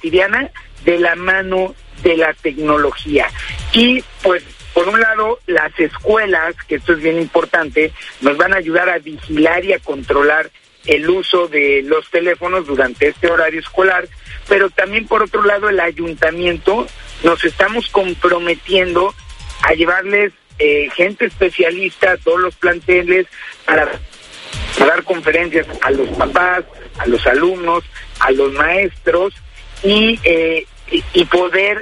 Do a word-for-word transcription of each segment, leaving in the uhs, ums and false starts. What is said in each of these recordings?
cotidiana de la mano de la tecnología. Y pues por un lado las escuelas, que esto es bien importante, nos van a ayudar a vigilar y a controlar el uso de los teléfonos durante este horario escolar, pero también por otro lado el ayuntamiento nos estamos comprometiendo a llevarles eh, gente especialista a todos los planteles para, para dar conferencias a los papás, a los alumnos, a los maestros y, eh, y, y poder...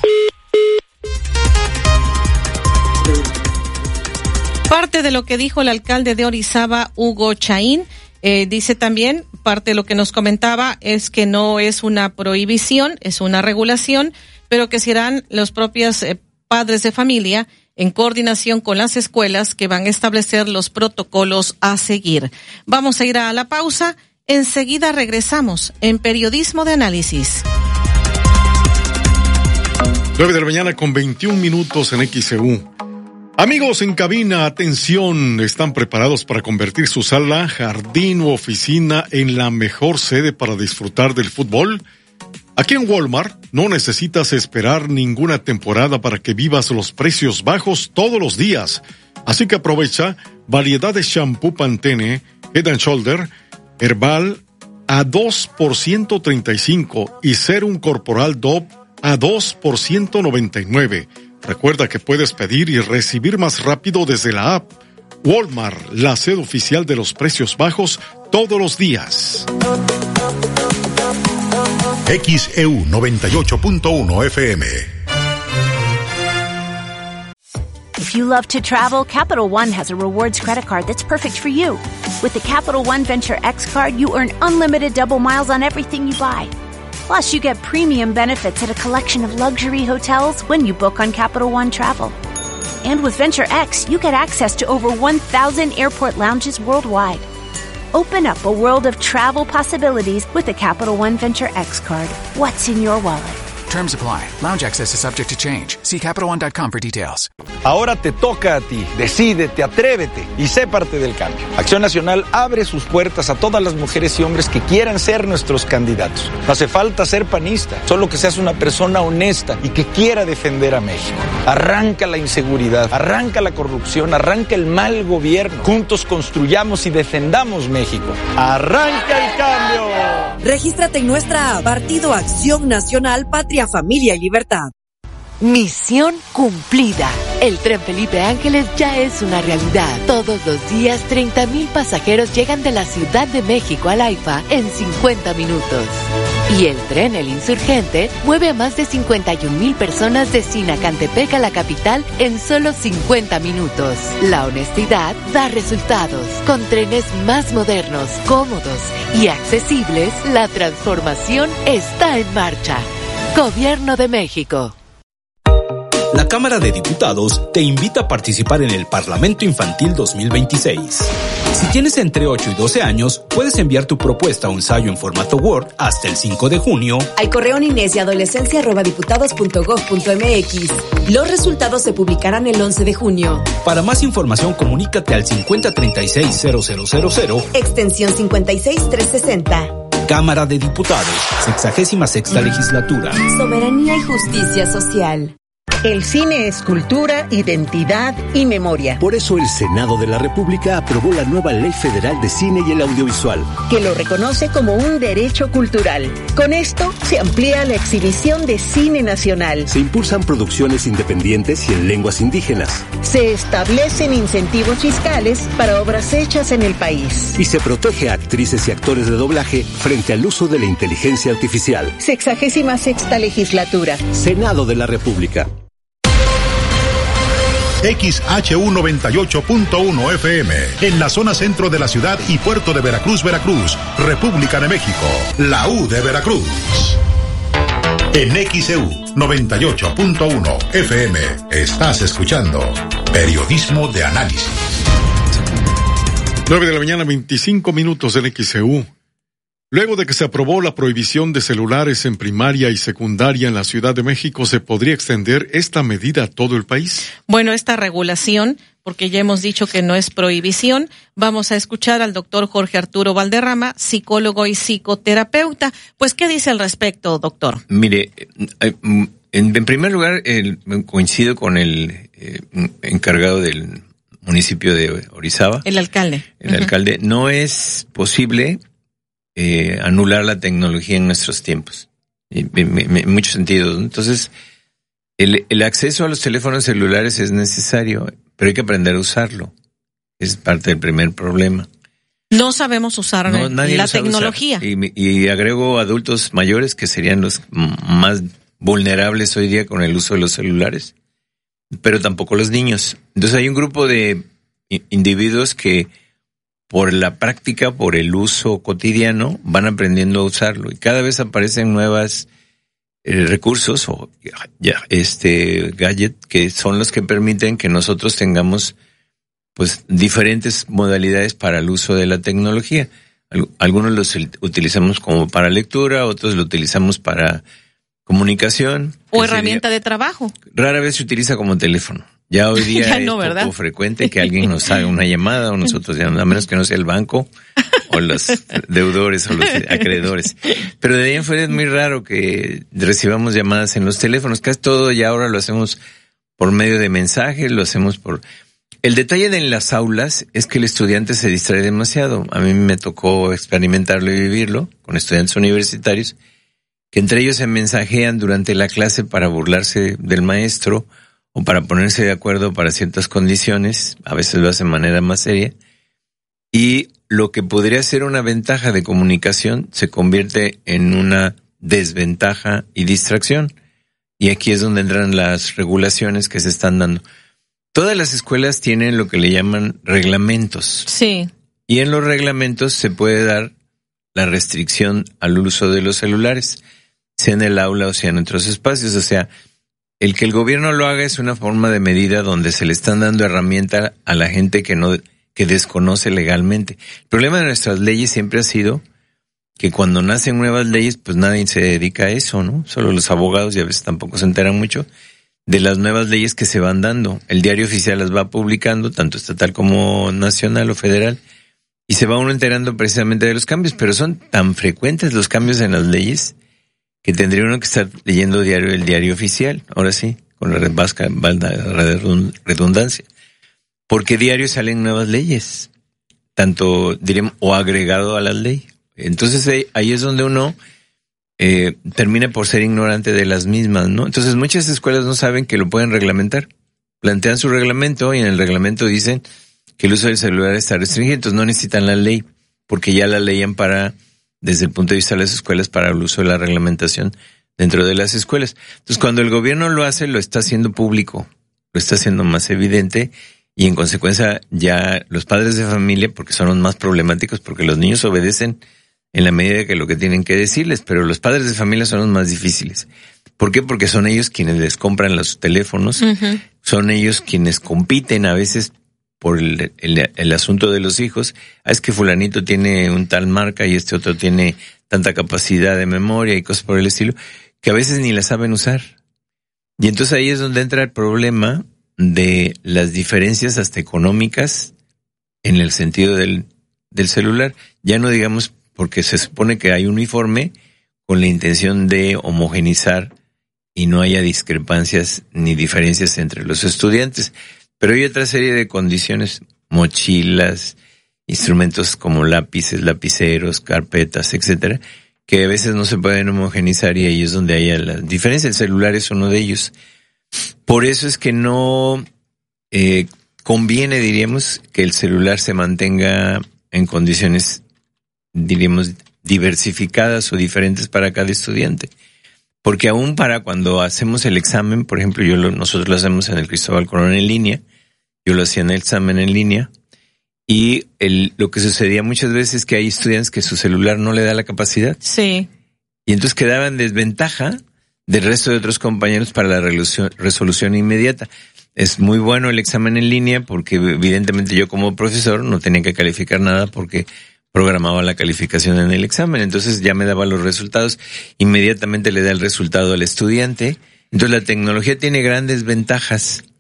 Parte de lo que dijo el alcalde de Orizaba, Hugo Chaín, eh, dice también, parte de lo que nos comentaba es que no es una prohibición, es una regulación, pero que serán los propios eh, padres de familia en coordinación con las escuelas que van a establecer los protocolos a seguir. Vamos a ir a la pausa, enseguida regresamos en Periodismo de Análisis. nueve de la mañana con veintiún minutos en X E U. Amigos en cabina, atención, ¿están preparados para convertir su sala, jardín u oficina en la mejor sede para disfrutar del fútbol? Aquí en Walmart no necesitas esperar ninguna temporada para que vivas los precios bajos todos los días. Así que aprovecha variedad de shampoo Pantene, Head and Shoulder, Herbal a dos por ciento treinta y cinco y Serum Corporal Dove a dos por ciento noventa y nueve. Recuerda que puedes pedir y recibir más rápido desde la app. Walmart, la sede oficial de los precios bajos todos los días. X E U noventa y ocho punto uno F M. If you love to travel, Capital One has a rewards credit card that's perfect for you. With the Capital One Venture X card, you earn unlimited double miles on everything you buy. Plus, you get premium benefits at a collection of luxury hotels when you book on Capital One Travel. And with Venture X, you get access to over one thousand airport lounges worldwide. Open up a world of travel possibilities with the Capital One Venture X card. What's in your wallet? Terms apply. Lounge access is subject to change. See Capital One dot com for details. Ahora te toca a ti. Decídete, atrévete y sé parte del cambio. Acción Nacional abre sus puertas a todas las mujeres y hombres que quieran ser nuestros candidatos. No hace falta ser panista, solo que seas una persona honesta y que quiera defender a México. Arranca la inseguridad, arranca la corrupción, arranca el mal gobierno. Juntos construyamos y defendamos México. ¡Arranca el cambio! Regístrate en nuestra app, Partido Acción Nacional, Patria, Familia y Libertad. Misión cumplida. El tren Felipe Ángeles ya es una realidad. Todos los días, treinta mil pasajeros llegan de la Ciudad de México al AIFA en cincuenta minutos. Y el tren El Insurgente mueve a más de cincuenta y un mil personas de Sinacantepec a la capital en solo cincuenta minutos. La honestidad da resultados. Con trenes más modernos, cómodos y accesibles, la transformación está en marcha. Gobierno de México. La Cámara de Diputados te invita a participar en el Parlamento Infantil dos mil veintiséis. Si tienes entre ocho y doce años, puedes enviar tu propuesta o ensayo en formato Word hasta el cinco de junio al correo niñez y adolescencia arroba diputados punto gob punto mx. Los resultados se publicarán el once de junio. Para más información, comunícate al cincuenta treinta y seis cero cero cero cero, extensión cincuenta y seis trescientos sesenta. Cámara de Diputados, sexagésima sexta legislatura. Soberanía y justicia social. El cine es cultura, identidad y memoria. Por eso el Senado de la República aprobó la nueva Ley Federal de Cine y el Audiovisual, que lo reconoce como un derecho cultural. Con esto se amplía la exhibición de cine nacional. Se impulsan producciones independientes y en lenguas indígenas. Se establecen incentivos fiscales para obras hechas en el país. Y se protege a actrices y actores de doblaje frente al uso de la inteligencia artificial. Sexagésima sexta legislatura. Senado de la República. X H U noventa y ocho punto uno F M, en la zona centro de la ciudad y puerto de Veracruz, Veracruz, República de México, la U de Veracruz. En X E U noventa y ocho punto uno F M, estás escuchando Periodismo de Análisis. nueve de la mañana, veinticinco minutos en X E U. Luego de que se aprobó la prohibición de celulares en primaria y secundaria en la Ciudad de México, ¿se podría extender esta medida a todo el país? Bueno, esta regulación porque ya hemos dicho que no es prohibición. Vamos a escuchar al doctor Jorge Arturo Valderrama, psicólogo y psicoterapeuta. Pues, ¿qué dice al respecto, doctor? Mire, en, en primer lugar, el, coincido con el eh, encargado del municipio de Orizaba. El alcalde. El uh-huh. alcalde. No es posible eh, anular la tecnología en nuestros tiempos, en, en, en muchos sentidos. Entonces, el, el acceso a los teléfonos celulares es necesario, pero hay que aprender a usarlo. Es parte del primer problema. No sabemos usar no, la tecnología. Y, y agrego adultos mayores que serían los más vulnerables hoy día con el uso de los celulares, pero tampoco los niños. Entonces hay un grupo de individuos que por la práctica, por el uso cotidiano, van aprendiendo a usarlo. Y cada vez aparecen nuevas eh, recursos o ya, este gadget que son los que permiten que nosotros tengamos pues diferentes modalidades para el uso de la tecnología. Algunos los utilizamos como para lectura, otros lo utilizamos para comunicación. O herramienta de trabajo. Rara vez se utiliza como teléfono. Ya hoy día ya no, es ¿verdad? Poco frecuente que alguien nos haga una llamada o nosotros llamamos, a menos que no sea el banco o los deudores o los acreedores. Pero de ahí en fuera es muy raro que recibamos llamadas en los teléfonos. Casi todo ya ahora lo hacemos por medio de mensajes, lo hacemos por... El detalle de en las aulas es que el estudiante se distrae demasiado. A mí me tocó experimentarlo y vivirlo con estudiantes universitarios, que entre ellos se mensajean durante la clase para burlarse del maestro o para ponerse de acuerdo para ciertas condiciones, a veces lo hacen de manera más seria, y lo que podría ser una ventaja de comunicación se convierte en una desventaja y distracción. Y aquí es donde entran las regulaciones que se están dando. Todas las escuelas tienen lo que le llaman reglamentos. Sí. Y en los reglamentos se puede dar la restricción al uso de los celulares, sea en el aula o sea en otros espacios. O sea, el que el gobierno lo haga es una forma de medida donde se le están dando herramienta a la gente que no, que desconoce legalmente. El problema de nuestras leyes siempre ha sido que cuando nacen nuevas leyes, pues nadie se dedica a eso, ¿no? Solo los abogados, y a veces tampoco se enteran mucho de las nuevas leyes que se van dando. El diario oficial las va publicando, tanto estatal como nacional o federal, y se va uno enterando precisamente de los cambios, pero son tan frecuentes los cambios en las leyes que tendría uno que estar leyendo diario el diario oficial, ahora sí, con la vasca redundancia, porque diario salen nuevas leyes, tanto diríamos, o agregado a la ley. Entonces ahí es donde uno Eh, termina por ser ignorante de las mismas, ¿no? Entonces muchas escuelas no saben que lo pueden reglamentar. Plantean su reglamento y en el reglamento dicen que el uso del celular está restringido, entonces no necesitan la ley, porque ya la ley ampara desde el punto de vista de las escuelas para el uso de la reglamentación dentro de las escuelas. Entonces cuando el gobierno lo hace, lo está haciendo público, lo está haciendo más evidente y en consecuencia ya los padres de familia, porque son los más problemáticos, porque los niños obedecen en la medida que lo que tienen que decirles, pero los padres de familia son los más difíciles. ¿Por qué? Porque son ellos quienes les compran los teléfonos, uh-huh. son ellos quienes compiten a veces por el, el, el asunto de los hijos. Ah, es que fulanito tiene un tal marca y este otro tiene tanta capacidad de memoria y cosas por el estilo, que a veces ni la saben usar. Y entonces ahí es donde entra el problema de las diferencias hasta económicas en el sentido del, del celular. Ya no digamos porque se supone que hay uniforme con la intención de homogenizar y no haya discrepancias ni diferencias entre los estudiantes. Pero hay otra serie de condiciones, mochilas, instrumentos como lápices, lapiceros, carpetas, etcétera, que a veces no se pueden homogenizar y ahí es donde hay la diferencia. El celular es uno de ellos. Por eso es que no eh, conviene, diríamos, que el celular se mantenga en condiciones, diríamos, diversificadas o diferentes para cada estudiante. Porque aún para cuando hacemos el examen, por ejemplo, yo lo, nosotros lo hacemos en el Cristóbal Colón en línea, yo lo hacía en el examen en línea, y el, lo que sucedía muchas veces es que hay estudiantes que su celular no le da la capacidad. Sí. Y entonces quedaban en desventaja del resto de otros compañeros para la resolución, resolución inmediata. Es muy bueno el examen en línea porque evidentemente yo como profesor no tenía que calificar nada porque programaba la calificación en el examen, entonces ya me daba los resultados, inmediatamente le da el resultado al estudiante. Entonces la tecnología tiene grandes ventajas,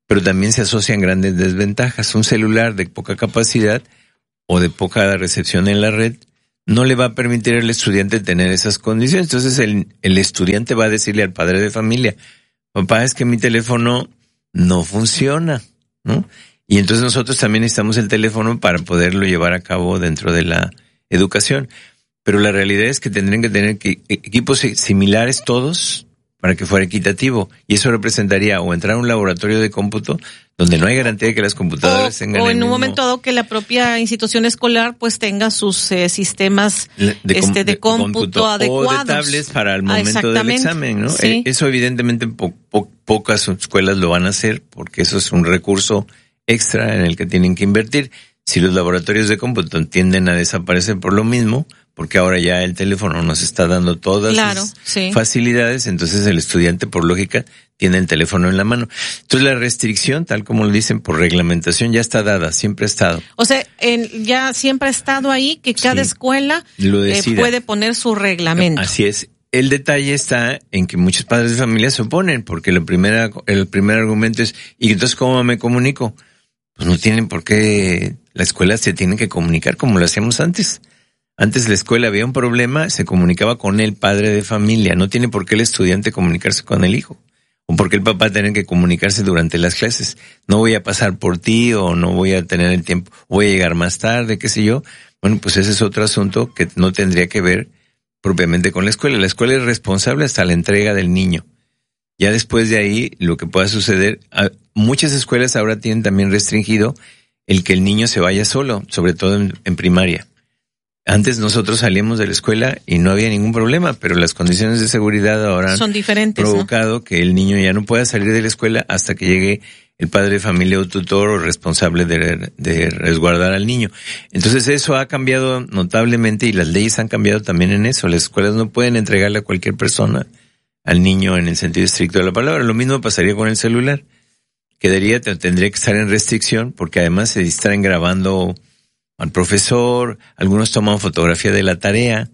pero también se asocian grandes desventajas. Un celular de poca capacidad o de poca recepción en la red no le va a permitir al estudiante tener esas condiciones. Entonces el, el estudiante va a decirle al padre de familia, papá, es que mi teléfono no funciona, ¿no? Y entonces nosotros también necesitamos el teléfono para poderlo llevar a cabo dentro de la educación. Pero la realidad es que tendrían que tener que, equipos similares todos para que fuera equitativo. Y eso representaría o entrar a un laboratorio de cómputo donde no hay garantía de que las computadoras o, tengan o el en mismo... un momento dado que la propia institución escolar pues tenga sus eh, sistemas de, este, de, de cómputo, cómputo adecuados. O de tablets para el momento ah, del examen, ¿no? Sí. Eso evidentemente po, po, pocas escuelas lo van a hacer porque eso es un recurso extra en el que tienen que invertir. Si los laboratorios de cómputo tienden a desaparecer por lo mismo, porque ahora ya el teléfono nos está dando todas claro, las sí. facilidades, entonces el estudiante por lógica tiene el teléfono en la mano. Entonces la restricción, tal como lo dicen por reglamentación, ya está dada, siempre ha estado. O sea, en, ya siempre ha estado ahí que cada sí, escuela eh, puede poner su reglamento. Así es. El detalle está en que muchos padres de familia se oponen, porque la primera, el primer argumento es, ¿y entonces cómo me comunico? Pues no tienen por qué, la escuela se tiene que comunicar como lo hacíamos antes. Antes la escuela había un problema, se comunicaba con el padre de familia, no tiene por qué el estudiante comunicarse con el hijo, o por qué el papá tener que comunicarse durante las clases. No voy a pasar por ti, o no voy a tener el tiempo, voy a llegar más tarde, qué sé yo. Bueno, pues ese es otro asunto que no tendría que ver propiamente con la escuela. La escuela es responsable hasta la entrega del niño. Ya después de ahí, lo que pueda suceder, muchas escuelas ahora tienen también restringido el que el niño se vaya solo, sobre todo en, en primaria. Antes nosotros salíamos de la escuela y no había ningún problema, pero las condiciones de seguridad ahora han son diferentes, provocado, ¿no?, que el niño ya no pueda salir de la escuela hasta que llegue el padre de familia o tutor o responsable de, de resguardar al niño. Entonces eso ha cambiado notablemente y las leyes han cambiado también en eso. Las escuelas no pueden entregarle a cualquier persona al niño en el sentido estricto de la palabra. Lo mismo pasaría con el celular. Quedaría, tendría que estar en restricción porque además se distraen grabando al profesor, algunos toman fotografía de la tarea.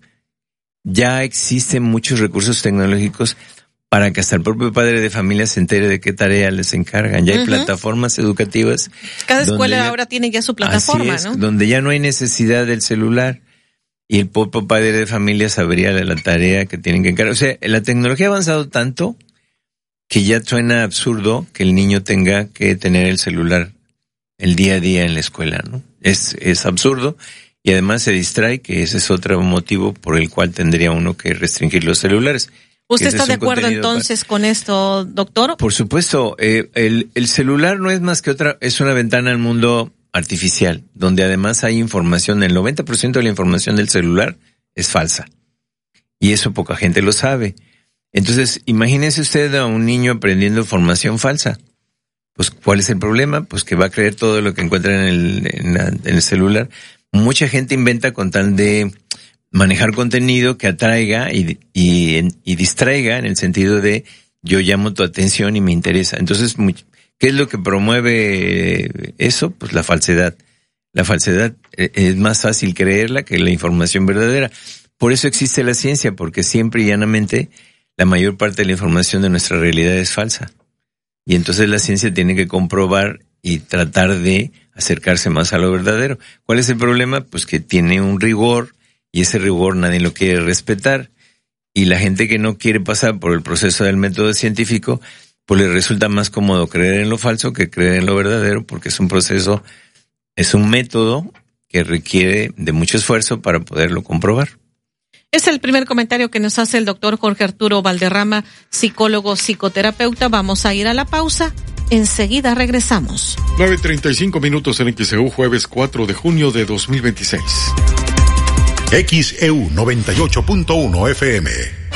Ya existen muchos recursos tecnológicos para que hasta el propio padre de familia se entere de qué tarea les encargan. Ya hay uh-huh. plataformas educativas. Cada escuela ya, ahora tiene ya su plataforma, así es, ¿no? Donde ya no hay necesidad del celular y el propio padre de familia sabría la, la tarea que tienen que encargar. O sea, la tecnología ha avanzado tanto que ya suena absurdo que el niño tenga que tener el celular el día a día en la escuela, ¿no? Es, es absurdo y además se distrae, que ese es otro motivo por el cual tendría uno que restringir los celulares. ¿Usted está de acuerdo entonces para... con esto, doctor? Por supuesto, eh, el, el celular no es más que otra, es una ventana al mundo artificial, donde además hay información, el noventa por ciento de la información del celular es falsa. Y eso poca gente lo sabe. Entonces, imagínese usted a un niño aprendiendo información falsa. Pues, ¿cuál es el problema? Pues que va a creer todo lo que encuentra en el, en, la, en el celular. Mucha gente inventa con tal de manejar contenido que atraiga y, y, y distraiga en el sentido de yo llamo tu atención y me interesa. Entonces, ¿qué es lo que promueve eso? Pues la falsedad. La falsedad es más fácil creerla que la información verdadera. Por eso existe la ciencia, porque siempre y llanamente la mayor parte de la información de nuestra realidad es falsa. Y entonces la ciencia tiene que comprobar y tratar de acercarse más a lo verdadero. ¿Cuál es el problema? Pues que tiene un rigor y ese rigor nadie lo quiere respetar. Y la gente que no quiere pasar por el proceso del método científico, pues le resulta más cómodo creer en lo falso que creer en lo verdadero, porque es un proceso, es un método que requiere de mucho esfuerzo para poderlo comprobar. Es el primer comentario que nos hace el doctor Jorge Arturo Valderrama, psicólogo, psicoterapeuta. Vamos a ir a la pausa. Enseguida regresamos. nueve treinta y cinco minutos en X E U, jueves cuatro de junio de dos mil veintiséis. X E U noventa y ocho punto uno F M.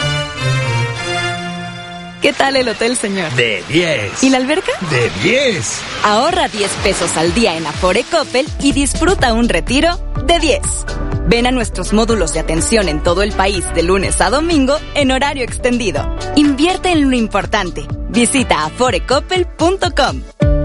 ¿Qué tal el hotel, señor? De diez. ¿Y la alberca? De diez. Ahorra diez pesos al día en Afore Coppel y disfruta un retiro de diez. Ven a nuestros módulos de atención en todo el país de lunes a domingo en horario extendido. Invierte en lo importante. Visita afore coppel punto com.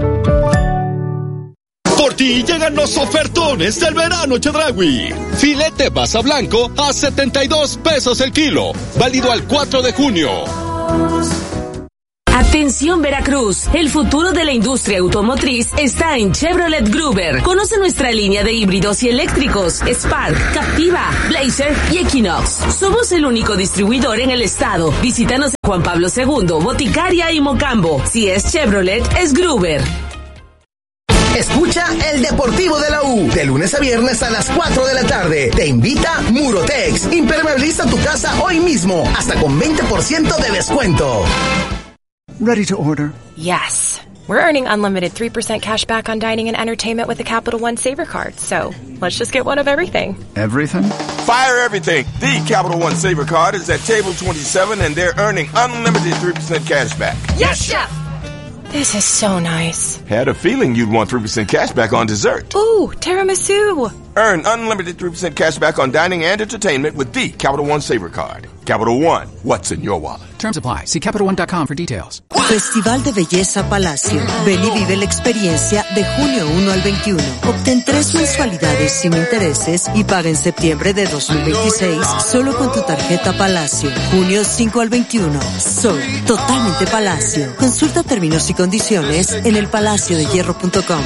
Por ti llegan los ofertones del verano Chedraui. Filete basa blanco a setenta y dos pesos el kilo. Válido al cuatro de junio. Atención Veracruz, el futuro de la industria automotriz está en Chevrolet Gruber. Conoce nuestra línea de híbridos y eléctricos, Spark, Captiva, Blazer y Equinox. Somos el único distribuidor en el estado. Visítanos en Juan Pablo segundo, Boticaria y Mocambo. Si es Chevrolet, es Gruber. Escucha el Deportivo de la U, de lunes a viernes a las cuatro de la tarde. Te invita Murotex. Impermeabiliza tu casa hoy mismo, hasta con veinte por ciento de descuento. Ready to order? Yes. We're earning unlimited three percent cash back on dining and entertainment with the Capital One Saver Card. So let's just get one of everything. Everything? Fire everything. The Capital One Saver Card is at table twenty-seven and they're earning unlimited three percent cash back. Yes, Chef! This is so nice. Had a feeling you'd want three percent cash back on dessert. Ooh, tiramisu. Earn unlimited three percent cash back on dining and entertainment with the Capital One Saver Card. Capital One, what's in your wallet? Terms apply. See Capital One dot com for details. Festival de Belleza Palacio. Ven y vive la experiencia de junio uno al veintiuno. Obtén tres mensualidades sin intereses y paga en septiembre de dos mil veintiséis solo con tu tarjeta Palacio. Junio cinco al veintiuno. Sol, totalmente Palacio. Consulta términos y condiciones en el palacio de hierro punto com.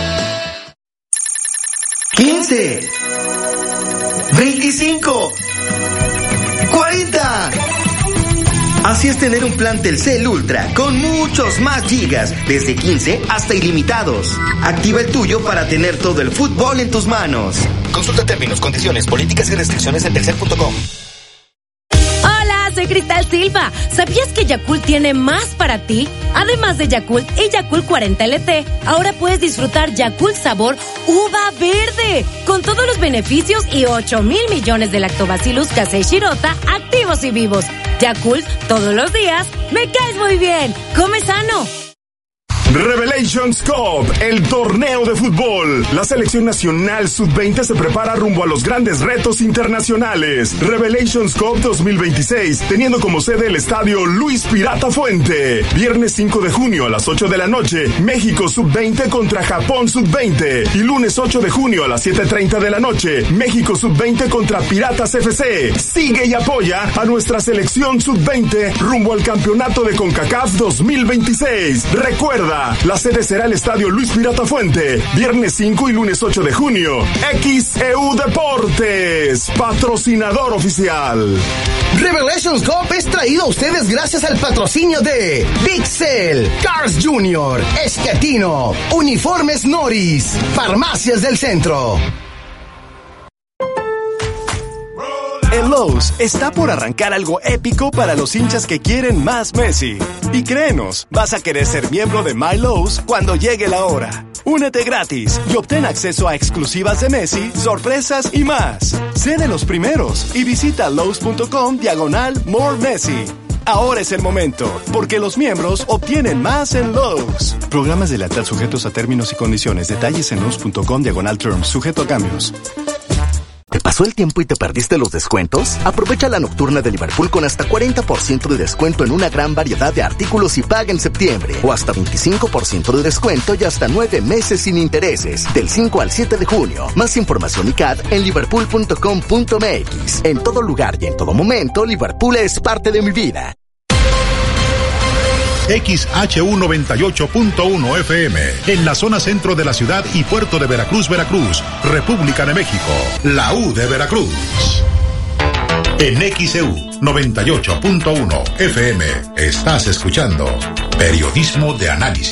quince, veinticinco, cuarenta. Así es tener un plan Telcel Ultra con muchos más gigas, desde quince hasta ilimitados. Activa el tuyo para tener todo el fútbol en tus manos. Consulta términos, condiciones, políticas y restricciones en telcel punto com. Soy Cristal Silva. ¿Sabías que Yakult tiene más para ti? Además de Yakult y Yakult cuarenta L T, ahora puedes disfrutar Yakult sabor uva verde, con todos los beneficios y ocho mil millones de lactobacillus casei shirota activos y vivos. Yakult, todos los días, me caes muy bien. Come sano. Revelations Cup, el torneo de fútbol. La selección nacional sub veinte se prepara rumbo a los grandes retos internacionales. Revelations Cup dos mil veintiséis, teniendo como sede el estadio Luis Pirata Fuente. Viernes cinco de junio a las ocho de la noche, México sub veinte contra Japón sub veinte. Y lunes ocho de junio a las siete treinta de la noche, México sub veinte contra Piratas F C. Sigue y apoya a nuestra selección sub veinte rumbo al campeonato de CONCACAF dos mil veintiséis. Recuerda, la sede será el estadio Luis Pirata Fuente, viernes cinco y lunes ocho de junio. X E U Deportes, patrocinador oficial. Revelations Cup es traído a ustedes gracias al patrocinio de Pixel, Cars Junior, Esquetino, Uniformes Norris, Farmacias del Centro. En Lowe's está por arrancar algo épico para los hinchas que quieren más Messi. Y créenos, vas a querer ser miembro de My Lowe's cuando llegue la hora. Únete gratis y obtén acceso a exclusivas de Messi, sorpresas y más. Sé de los primeros y visita Lowe's.com diagonal More Messi. Ahora es el momento, porque los miembros obtienen más en Lowe's. Programas de lealtad sujetos a términos y condiciones. Detalles en Lowe's.com diagonal terms, sujeto a cambios. ¿Te pasó el tiempo y te perdiste los descuentos? Aprovecha la nocturna de Liverpool con hasta cuarenta por ciento de descuento en una gran variedad de artículos y paga en septiembre. O hasta veinticinco por ciento de descuento y hasta nueve meses sin intereses. Del cinco al siete de junio. Más información y C A D en liverpool punto com punto m x. En todo lugar y en todo momento, Liverpool es parte de mi vida. X H U noventa y ocho punto uno F M, en la zona centro de la ciudad y puerto de Veracruz, Veracruz, República de México, la U de Veracruz. En X E U noventa y ocho punto uno F M, estás escuchando Periodismo de Análisis.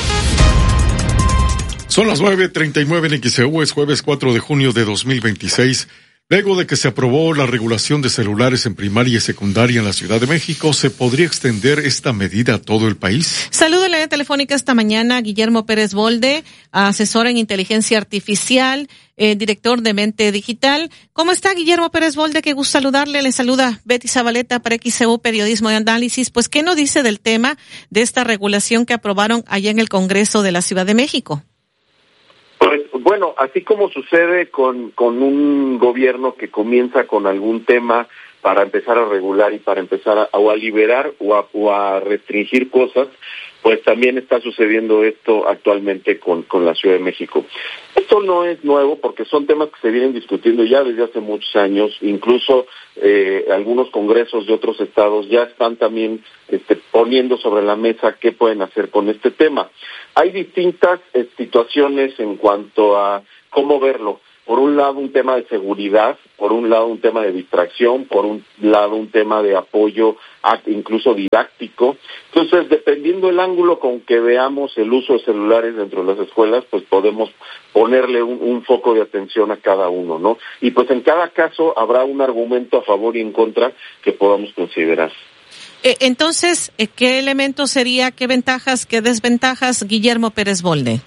Son las nueve treinta y nueve en X E U, es jueves cuatro de junio de dos mil veintiséis. Luego de que se aprobó la regulación de celulares en primaria y secundaria en la Ciudad de México, ¿se podría extender esta medida a todo el país? Saludo en la telefónica esta mañana a Guillermo Pérez Bolde, asesor en inteligencia artificial, eh, director de Mente Digital. ¿Cómo está, Guillermo Pérez Bolde? Qué gusto saludarle. Le saluda Betty Zabaleta para X E U Periodismo de Análisis. Pues, ¿qué nos dice del tema de esta regulación que aprobaron allá en el Congreso de la Ciudad de México? Pues, bueno, así como sucede con, con un gobierno que comienza con algún tema para empezar a regular y para empezar a, o a liberar o a, o a restringir cosas, pues también está sucediendo esto actualmente con, con la Ciudad de México. Esto no es nuevo porque son temas que se vienen discutiendo ya desde hace muchos años, incluso eh, algunos congresos de otros estados ya están también este, poniendo sobre la mesa qué pueden hacer con este tema. Hay distintas eh, situaciones en cuanto a cómo verlo. Por un lado un tema de seguridad, por un lado un tema de distracción, por un lado un tema de apoyo incluso didáctico. Entonces, dependiendo del ángulo con que veamos el uso de celulares dentro de las escuelas, pues podemos ponerle un, un foco de atención a cada uno, ¿no? Y pues en cada caso habrá un argumento a favor y en contra que podamos considerar. Eh, entonces, ¿qué elementos sería, qué ventajas, qué desventajas, Guillermo Pérez Bolde?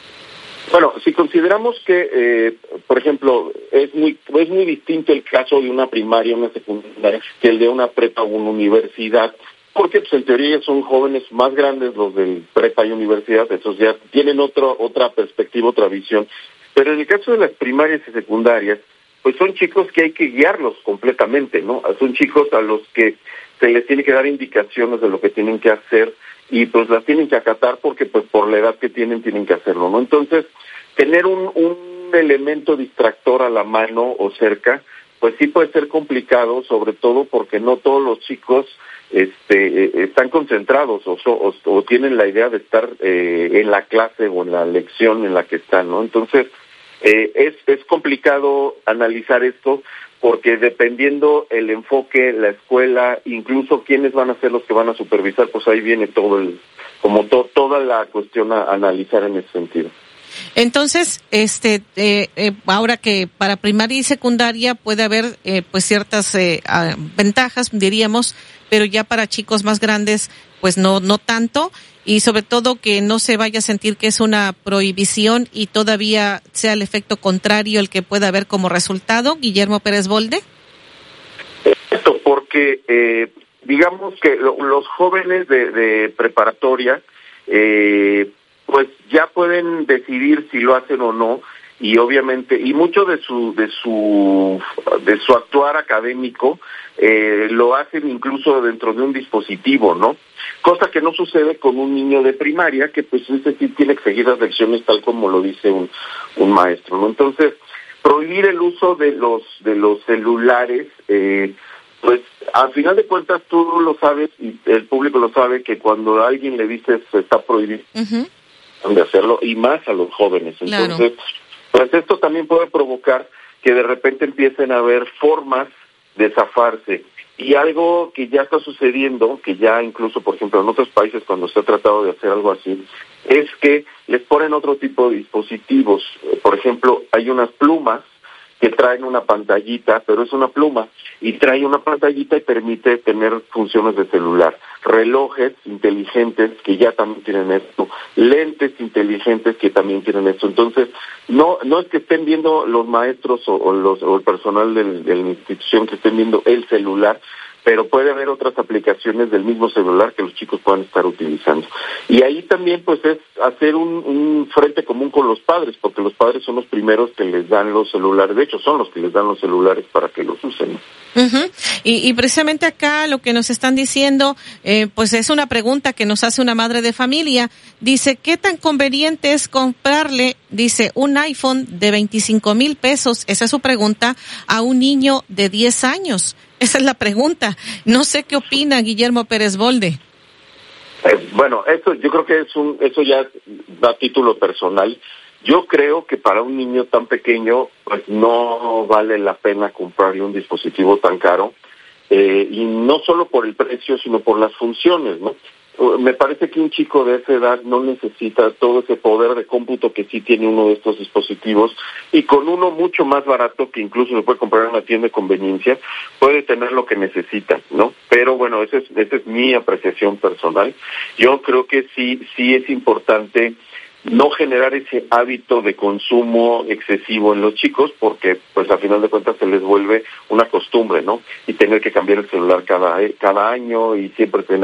Bueno, si consideramos que, eh, por ejemplo, es muy es muy distinto el caso de una primaria, una secundaria, que el de una prepa o una universidad, porque pues en teoría son jóvenes más grandes los del prepa y universidad, esos ya tienen otro, otra perspectiva, otra visión, pero en el caso de las primarias y secundarias, pues son chicos que hay que guiarlos completamente, ¿no? Son chicos a los que se les tiene que dar indicaciones de lo que tienen que hacer, y pues las tienen que acatar porque pues por la edad que tienen tienen que hacerlo, ¿no? Entonces, tener un, un elemento distractor a la mano o cerca, pues sí puede ser complicado, sobre todo porque no todos los chicos este eh, están concentrados o, o, o tienen la idea de estar eh, en la clase o en la lección en la que están, ¿no? Entonces, eh, es, es complicado analizar esto, porque dependiendo el enfoque, la escuela, incluso quiénes van a ser los que van a supervisar, pues ahí viene todo el, como to, toda la cuestión a analizar en ese sentido. Entonces, este, eh, eh, ahora que para primaria y secundaria puede haber eh, pues ciertas eh, ventajas, diríamos, pero ya para chicos más grandes, pues no, no tanto, y sobre todo que no se vaya a sentir que es una prohibición y todavía sea el efecto contrario el que pueda haber como resultado. Guillermo Pérez Bolde. Esto porque eh, digamos que lo, los jóvenes de, de preparatoria eh, pues ya pueden decidir si lo hacen o no, y obviamente y mucho de su de su de su actuar académico eh, lo hacen incluso dentro de un dispositivo, ¿no? Cosa que no sucede con un niño de primaria, que pues ese sí tiene que seguir las lecciones tal como lo dice un un maestro, ¿no? Entonces, prohibir el uso de los de los celulares, eh, pues al final de cuentas tú lo sabes y el público lo sabe, que cuando a alguien le dices está prohibido uh-huh. de hacerlo, y más a los jóvenes. Entonces, claro. Pues esto también puede provocar que de repente empiecen a haber formas de zafarse. Y algo que ya está sucediendo, que ya incluso, por ejemplo, en otros países cuando se ha tratado de hacer algo así, es que les ponen otro tipo de dispositivos. Por ejemplo, hay unas plumas que traen una pantallita, pero es una pluma, y trae una pantallita y permite tener funciones de celular. Relojes inteligentes que ya también tienen esto, lentes inteligentes que también tienen esto. Entonces, no no es que estén viendo los maestros o, o, los, o el personal del, de la institución que estén viendo el celular, pero puede haber otras aplicaciones del mismo celular que los chicos puedan estar utilizando. Y ahí también pues es hacer un, un frente común con los padres, porque los padres son los primeros que les dan los celulares, de hecho son los que les dan los celulares para que los usen. Uh-huh. Y, y precisamente acá lo que nos están diciendo, eh, pues es una pregunta que nos hace una madre de familia. Dice, ¿qué tan conveniente es comprarle, dice, un iPhone de veinticinco mil pesos? Esa es su pregunta, a un niño de diez años. Esa es la pregunta. No sé qué opina Guillermo Pérez Bolde. Eh, bueno, eso yo creo que es un, eso ya da título personal. Yo creo que para un niño tan pequeño, pues no vale la pena comprarle un dispositivo tan caro, eh, y no solo por el precio, sino por las funciones, ¿no? Me parece que un chico de esa edad no necesita todo ese poder de cómputo que sí tiene uno de estos dispositivos, y con uno mucho más barato, que incluso se puede comprar en una tienda de conveniencia, puede tener lo que necesita, ¿no? Pero bueno, esa es, esa es mi apreciación personal. Yo creo que sí, sí es importante no generar ese hábito de consumo excesivo en los chicos, porque pues al final de cuentas se les vuelve una costumbre, ¿no? Y tener que cambiar el celular cada cada año y siempre tener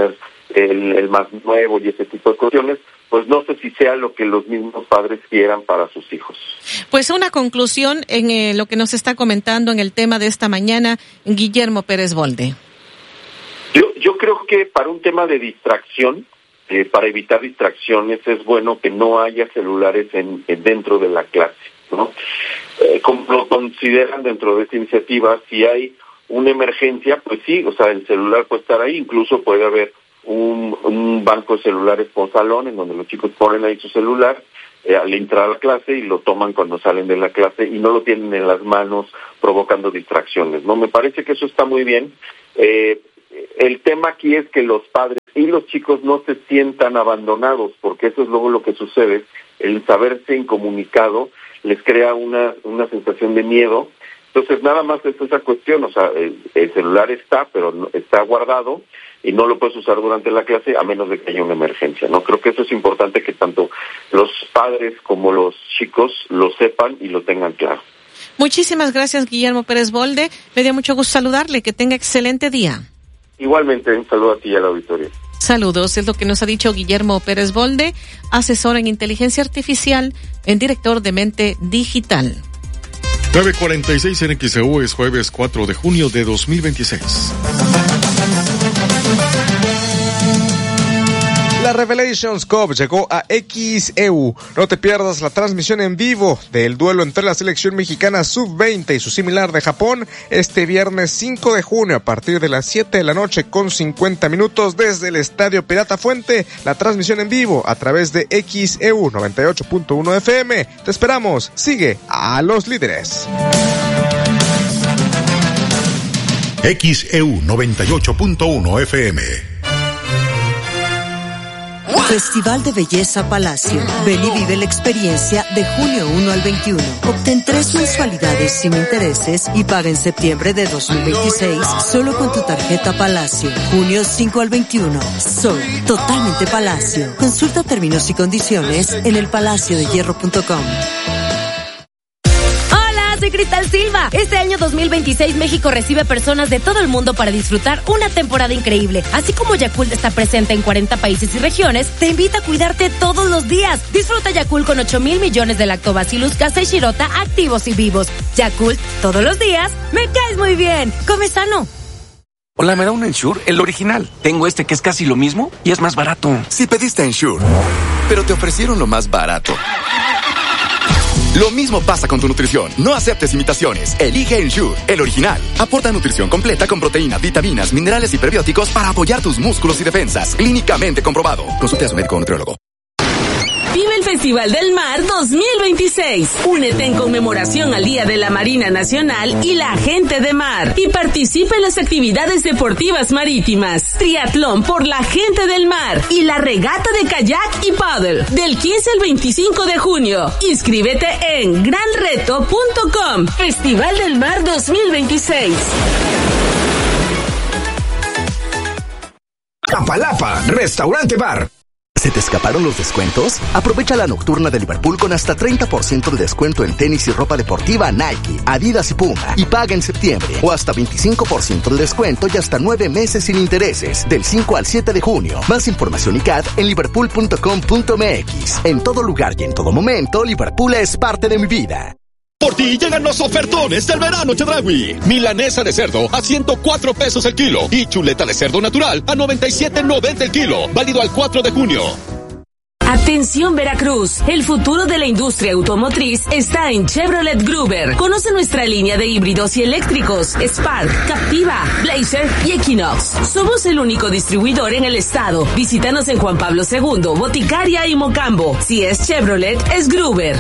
el, el más nuevo y ese tipo de cuestiones, pues no sé si sea lo que los mismos padres quieran para sus hijos. Pues una conclusión en eh, lo que nos está comentando en el tema de esta mañana, Guillermo Pérez Bolde. Yo, yo creo que para un tema de distracción, eh, para evitar distracciones, es bueno que no haya celulares en, en dentro de la clase, ¿no? Eh, como lo consideran dentro de esta iniciativa, si hay una emergencia, pues sí, o sea, el celular puede estar ahí, incluso puede haber un, un banco de celulares por salón en donde los chicos ponen ahí su celular eh, al entrar a la clase y lo toman cuando salen de la clase y no lo tienen en las manos provocando distracciones, ¿no? Me parece que eso está muy bien. Eh, el tema aquí es que los padres y los chicos no se sientan abandonados, porque eso es luego lo que sucede, el saberse incomunicado les crea una, una sensación de miedo. Entonces nada más es esa cuestión, o sea, el, el celular está, pero no, está guardado y no lo puedes usar durante la clase a menos de que haya una emergencia, ¿no? Creo que eso es importante que tanto los padres como los chicos lo sepan y lo tengan claro. Muchísimas gracias, Guillermo Pérez Bolde. Me dio mucho gusto saludarle, que tenga excelente día. Igualmente, un saludo a ti y a la auditoría. Saludos, es lo que nos ha dicho Guillermo Pérez Bolde, asesor en inteligencia artificial, en director de Mente Digital. nueve cuarenta y seis en X E U, es jueves cuatro de junio de dos mil veintiséis. La Revelations Cup llegó a X E U. No te pierdas la transmisión en vivo del duelo entre la selección mexicana sub veinte y su similar de Japón este viernes cinco de junio a partir de las siete de la noche con cincuenta minutos desde el Estadio Pirata Fuente. La transmisión en vivo a través de X E U noventa y ocho punto uno F M. Te esperamos. Sigue a los líderes. X E U noventa y ocho punto uno F M. Festival de Belleza Palacio. Ven y vive la experiencia de junio uno al veintiuno. Obtén tres mensualidades sin intereses y paga en septiembre de dos mil veintiséis solo con tu tarjeta Palacio. junio cinco al veintiuno. Soy totalmente Palacio. Consulta términos y condiciones en el palacio de hierro punto com. Soy Cristal Silva. Este año dos mil veintiséis México recibe personas de todo el mundo para disfrutar una temporada increíble. Así como Yakult está presente en cuarenta países y regiones, te invita a cuidarte todos los días. Disfruta Yakult con ocho mil millones de Lactobacillus casei shirota activos y vivos. Yakult, todos los días, me caes muy bien. Come sano. Hola, ¿me da un Ensure? El original. Tengo este que es casi lo mismo y es más barato. Si pediste Ensure, pero te ofrecieron lo más barato. Lo mismo pasa con tu nutrición. No aceptes imitaciones. Elige Ensure, el original. Aporta nutrición completa con proteínas, vitaminas, minerales y prebióticos para apoyar tus músculos y defensas. Clínicamente comprobado. Consulte a su médico o nutriólogo. Vive el Festival del Mar dos mil veintiséis. Únete en conmemoración al Día de la Marina Nacional y la Gente de Mar. Y participa en las actividades deportivas marítimas. Triatlón por la Gente del Mar. Y la regata de kayak y paddle. Del quince al veinticinco de junio. Inscríbete en gran reto punto com. Festival del Mar dos mil veintiséis. Tapalapa, restaurante bar. ¿Se te escaparon los descuentos? Aprovecha la nocturna de Liverpool con hasta treinta por ciento de descuento en tenis y ropa deportiva Nike, Adidas y Puma. Y paga en septiembre. O hasta veinticinco por ciento de descuento y hasta nueve meses sin intereses. Del cinco al siete de junio. Más información y C A D en liverpool punto com punto m x. En todo lugar y en todo momento, Liverpool es parte de mi vida. Por ti llegan los ofertones del verano Chedraui. Milanesa de cerdo a ciento cuatro pesos el kilo y chuleta de cerdo natural a noventa y siete noventa el kilo. Válido al cuatro de junio. Atención Veracruz, el futuro de la industria automotriz está en Chevrolet Gruber. Conoce nuestra línea de híbridos y eléctricos, Spark, Captiva, Blazer y Equinox. Somos el único distribuidor en el estado. Visítanos en Juan Pablo segundo, Boticaria y Mocambo. Si es Chevrolet, es Gruber.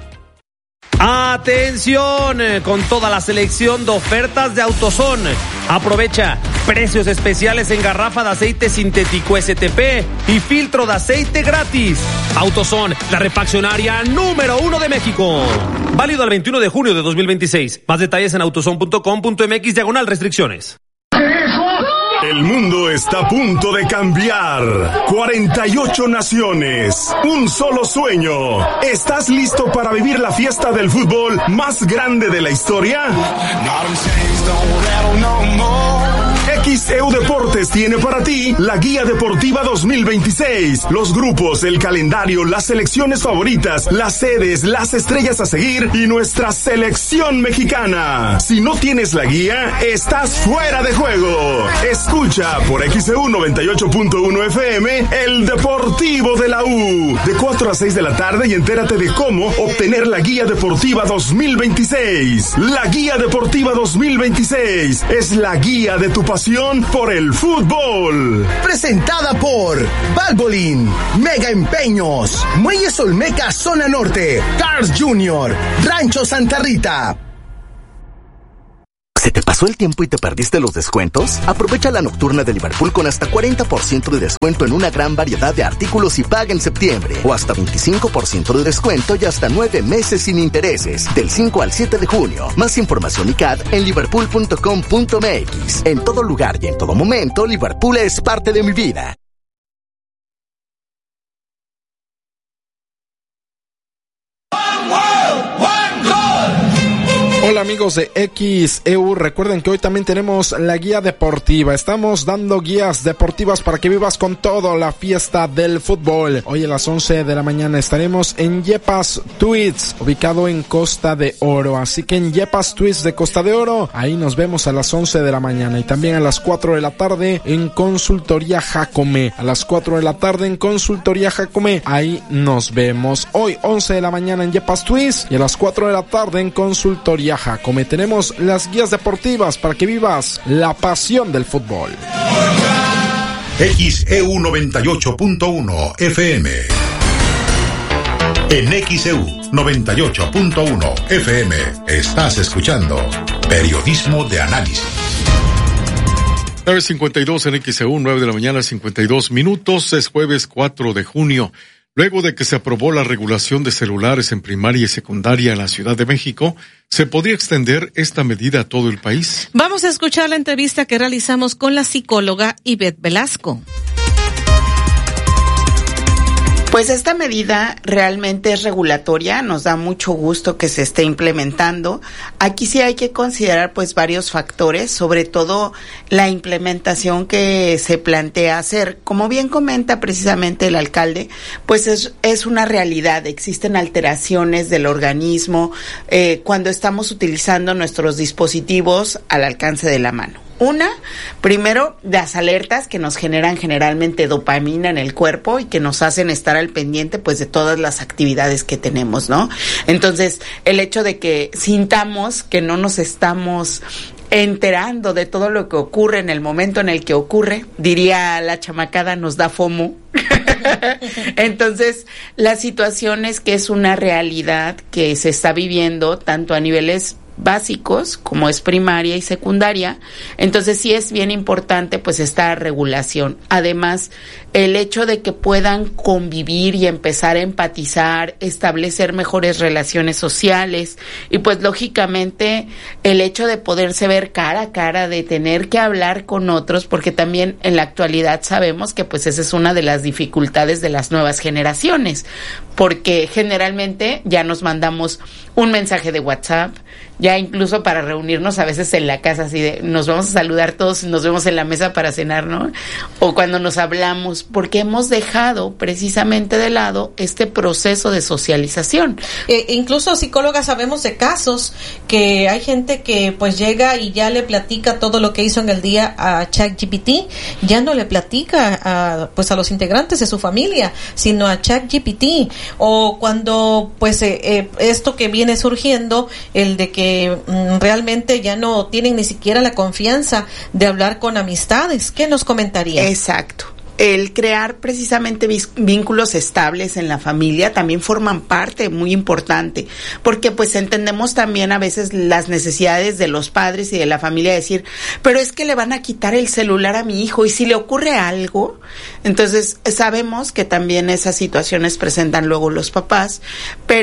Atención con toda la selección de ofertas de AutoZone. Aprovecha precios especiales en garrafa de aceite sintético S T P y filtro de aceite gratis. AutoZone, la refaccionaria número uno de México. Válido al veintiuno de junio de dos mil veintiséis. Más detalles en autozone punto com punto m x diagonal restricciones. El mundo está a punto de cambiar. cuarenta y ocho naciones. Un solo sueño. ¿Estás listo para vivir la fiesta del fútbol más grande de la historia? X E U Deportes tiene para ti la Guía Deportiva dos mil veintiséis. Los grupos, el calendario, las selecciones favoritas, las sedes, las estrellas a seguir y nuestra selección mexicana. Si no tienes la guía, estás fuera de juego. Escucha por X E U noventa y ocho punto uno F M el Deportivo de la U. De cuatro a seis de la tarde y entérate de cómo obtener la Guía Deportiva dos mil veintiséis. La Guía Deportiva dos mil veintiséis es la guía de tu pasión por el fútbol. Presentada por Valvoline, Mega Empeños, Muelles Olmeca Zona Norte, Cars Junior, Rancho Santa Rita. ¿Se te pasó el tiempo y te perdiste los descuentos? Aprovecha la nocturna de Liverpool con hasta cuarenta por ciento de descuento en una gran variedad de artículos y paga en septiembre. O hasta veinticinco por ciento de descuento y hasta nueve meses sin intereses. Del cinco al siete de junio. Más información y C A D en liverpool punto com punto m x. En todo lugar y en todo momento, Liverpool es parte de mi vida. Hola amigos de X E U, recuerden que hoy también tenemos la guía deportiva. Estamos dando guías deportivas para que vivas con todo la fiesta del fútbol. Hoy a las once de la mañana estaremos en Yepas Tweets, ubicado en Costa de Oro. Así que en Yepas Tweets de Costa de Oro, ahí nos vemos a las once de la mañana. Y también a las cuatro de la tarde en Consultoría Jacome. A las cuatro de la tarde en Consultoría Jacome, ahí nos vemos. Hoy once de la mañana en Yepas Tweets y a las cuatro de la tarde en Consultoría Jacome. Tenemos las guías deportivas para que vivas la pasión del fútbol. X E U noventa y ocho punto uno F M. En X E U noventa y ocho punto uno F M estás escuchando Periodismo de Análisis. nueve cincuenta y dos en X E U, nueve de la mañana, cincuenta y dos minutos. Es jueves cuatro de junio. Luego de que se aprobó la regulación de celulares en primaria y secundaria en la Ciudad de México, ¿se podría extender esta medida a todo el país? Vamos a escuchar la entrevista que realizamos con la psicóloga Ivette Velasco. Pues esta medida realmente es regulatoria, nos da mucho gusto que se esté implementando. Aquí sí hay que considerar pues varios factores, sobre todo la implementación que se plantea hacer. Como bien comenta precisamente el alcalde, pues es, es una realidad, existen alteraciones del organismo eh, cuando estamos utilizando nuestros dispositivos al alcance de la mano. Una, primero, las alertas que nos generan generalmente dopamina en el cuerpo y que nos hacen estar al pendiente, pues, de todas las actividades que tenemos, ¿no? Entonces, el hecho de que sintamos que no nos estamos enterando de todo lo que ocurre en el momento en el que ocurre, diría la chamacada, nos da FOMO. Entonces, la situación es que es una realidad que se está viviendo tanto a niveles básicos como es primaria y secundaria. Entonces sí es bien importante pues esta regulación. Además, el hecho de que puedan convivir y empezar a empatizar, establecer mejores relaciones sociales y pues lógicamente el hecho de poderse ver cara a cara, de tener que hablar con otros, porque también en la actualidad sabemos que pues esa es una de las dificultades de las nuevas generaciones, porque generalmente ya nos mandamos un mensaje de WhatsApp, ya incluso para reunirnos a veces en la casa, así de nos vamos a saludar todos, nos vemos en la mesa para cenar, ¿no? O cuando nos hablamos, porque hemos dejado precisamente de lado este proceso de socialización. Eh, incluso psicólogas sabemos de casos que hay gente que pues llega y ya le platica todo lo que hizo en el día a ChatGPT, ya no le platica a pues a los integrantes de su familia, sino a ChatGPT. O cuando pues eh, eh, esto que viene surgiendo, el de que mm, realmente ya no tienen ni siquiera la confianza de hablar con amistades. ¿Qué nos comentaría? Exacto. El crear precisamente vínculos estables en la familia también forman parte muy importante, porque pues entendemos también a veces las necesidades de los padres y de la familia, decir, pero es que le van a quitar el celular a mi hijo y si le ocurre algo. Entonces sabemos que también esas situaciones presentan luego los papás, pero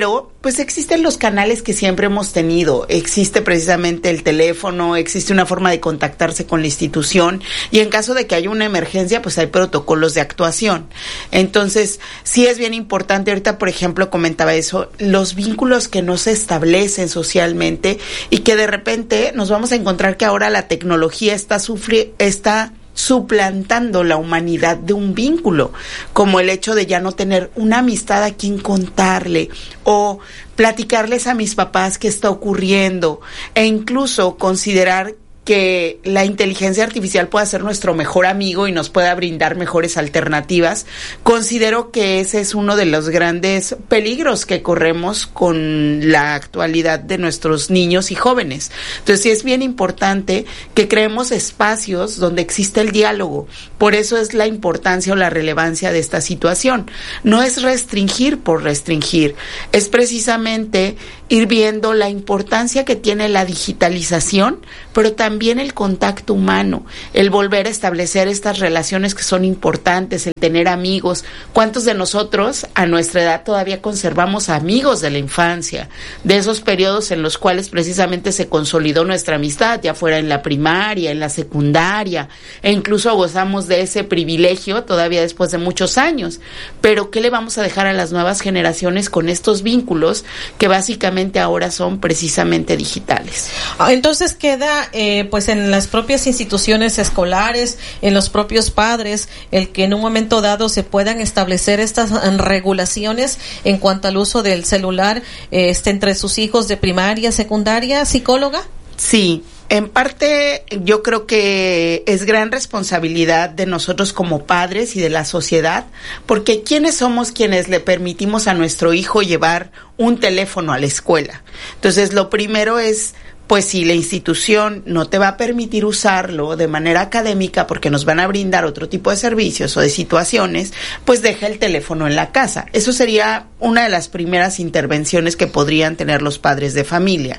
pues existen los canales que siempre hemos tenido. Existe precisamente el teléfono, existe una forma de contactarse con la institución y en caso de que haya una emergencia, pues hay protocolos de actuación. Entonces, sí es bien importante, ahorita por ejemplo comentaba eso, los vínculos que no se establecen socialmente y que de repente nos vamos a encontrar que ahora la tecnología está sufri- está suplantando la humanidad de un vínculo, como el hecho de ya no tener una amistad a quien contarle o platicarles a mis papás qué está ocurriendo e incluso considerar que la inteligencia artificial pueda ser nuestro mejor amigo y nos pueda brindar mejores alternativas. Considero que ese es uno de los grandes peligros que corremos con la actualidad de nuestros niños y jóvenes. Entonces sí es bien importante que creemos espacios donde existe el diálogo. Por eso es la importancia o la relevancia de esta situación. No es restringir por restringir, es precisamente ir viendo la importancia que tiene la digitalización, pero también el contacto humano, el volver a establecer estas relaciones que son importantes, el tener amigos. ¿Cuántos de nosotros a nuestra edad todavía conservamos amigos de la infancia, de esos periodos en los cuales precisamente se consolidó nuestra amistad, ya fuera en la primaria, en la secundaria, e incluso gozamos de ese privilegio todavía después de muchos años? Pero ¿qué le vamos a dejar a las nuevas generaciones con estos vínculos que básicamente ahora son precisamente digitales? Entonces queda eh, pues en las propias instituciones escolares, en los propios padres, el que en un momento dado se puedan establecer estas regulaciones en cuanto al uso del celular eh, este, entre sus hijos de primaria, secundaria. ¿Psicóloga? Sí. En parte, yo creo que es gran responsabilidad de nosotros como padres y de la sociedad, porque ¿quiénes somos quienes le permitimos a nuestro hijo llevar un teléfono a la escuela? Entonces, lo primero es, pues si la institución no te va a permitir usarlo de manera académica porque nos van a brindar otro tipo de servicios o de situaciones, pues deja el teléfono en la casa. Eso sería una de las primeras intervenciones que podrían tener los padres de familia.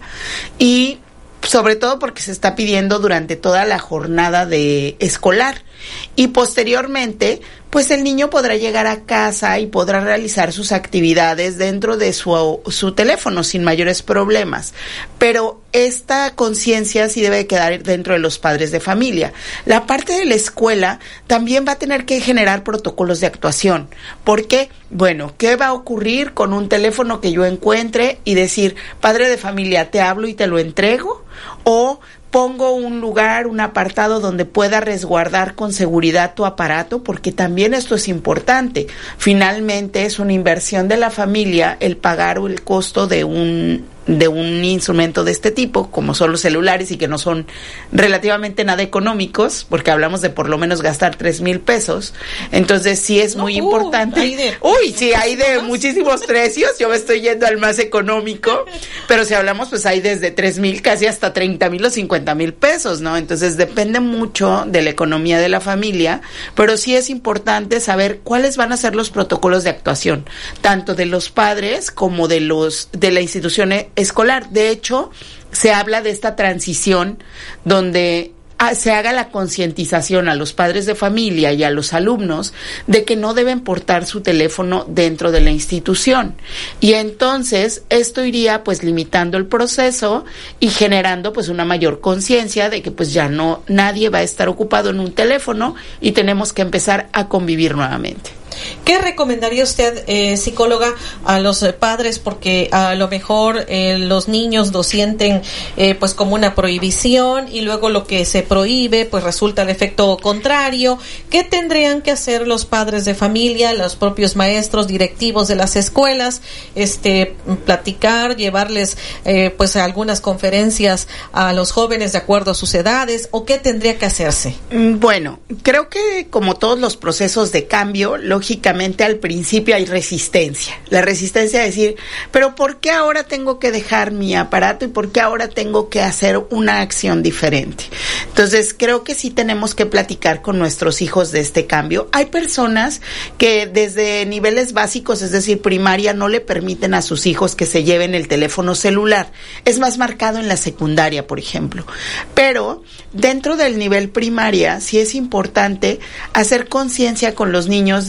Y sobre todo porque se está pidiendo durante toda la jornada de escolar y posteriormente pues el niño podrá llegar a casa y podrá realizar sus actividades dentro de su, su teléfono sin mayores problemas, pero esta conciencia sí debe quedar dentro de los padres de familia. La parte de la escuela también va a tener que generar protocolos de actuación. ¿Por qué? Bueno, ¿qué va a ocurrir con un teléfono que yo encuentre y decir, padre de familia, te hablo y te lo entrego? ¿O pongo un lugar, un apartado donde pueda resguardar con seguridad tu aparato? Porque también esto es importante. Finalmente es una inversión de la familia el pagar el costo de un de un instrumento de este tipo, como son los celulares y que no son relativamente nada económicos, porque hablamos de por lo menos gastar tres mil pesos. Entonces sí es muy no, importante. Uh, de, Uy, sí, hay de muchísimos precios. Yo me estoy yendo al más económico, pero si hablamos, pues hay desde tres mil casi hasta treinta mil o cincuenta mil pesos, ¿no? Entonces depende mucho de la economía de la familia, pero sí es importante saber cuáles van a ser los protocolos de actuación, tanto de los padres como de los de la institución escolar. De hecho, se habla de esta transición donde se haga la concientización a los padres de familia y a los alumnos de que no deben portar su teléfono dentro de la institución. Y entonces esto iría pues limitando el proceso y generando pues una mayor conciencia de que pues ya no nadie va a estar ocupado en un teléfono y tenemos que empezar a convivir nuevamente. ¿Qué recomendaría usted, eh, psicóloga, a los eh, padres? Porque a lo mejor eh, los niños lo sienten eh, pues como una prohibición y luego lo que se prohíbe pues resulta el efecto contrario. ¿Qué tendrían que hacer los padres de familia, los propios maestros, directivos de las escuelas? Este, platicar, llevarles eh, pues algunas conferencias a los jóvenes de acuerdo a sus edades, ¿o qué tendría que hacerse? Bueno, creo que como todos los procesos de cambio, lógicamente al principio hay resistencia. La resistencia a decir, pero ¿por qué ahora tengo que dejar mi aparato y por qué ahora tengo que hacer una acción diferente? Entonces, creo que sí tenemos que platicar con nuestros hijos de este cambio. Hay personas que desde niveles básicos, es decir, primaria, no le permiten a sus hijos que se lleven el teléfono celular. Es más marcado en la secundaria, por ejemplo. Pero dentro del nivel primaria, sí es importante hacer conciencia con los niños de que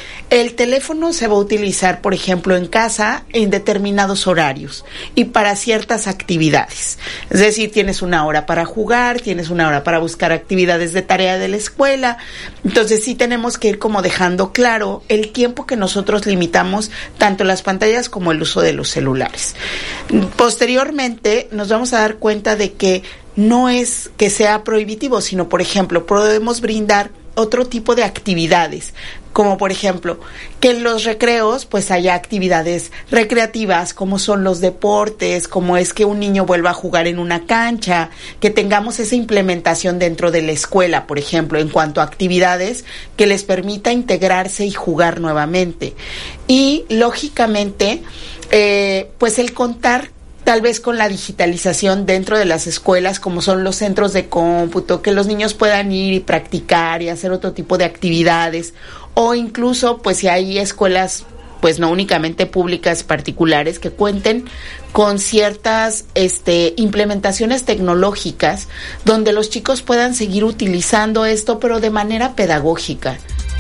el teléfono se va a utilizar, por ejemplo, en casa en determinados horarios y para ciertas actividades. Es decir, tienes una hora para jugar, tienes una hora para buscar actividades de tarea de la escuela. Entonces sí tenemos que ir como dejando claro el tiempo que nosotros limitamos tanto las pantallas como el uso de los celulares. Posteriormente nos vamos a dar cuenta de que no es que sea prohibitivo, sino, por ejemplo, podemos brindar otro tipo de actividades, como por ejemplo, que en los recreos pues haya actividades recreativas, como son los deportes, como es que un niño vuelva a jugar en una cancha, que tengamos esa implementación dentro de la escuela, por ejemplo, en cuanto a actividades que les permita integrarse y jugar nuevamente. Y, lógicamente, eh, pues el contar tal vez con la digitalización dentro de las escuelas, como son los centros de cómputo, que los niños puedan ir y practicar y hacer otro tipo de actividades, o incluso, pues si hay escuelas, pues no únicamente públicas, particulares, que cuenten con ciertas este, implementaciones tecnológicas, donde los chicos puedan seguir utilizando esto, pero de manera pedagógica.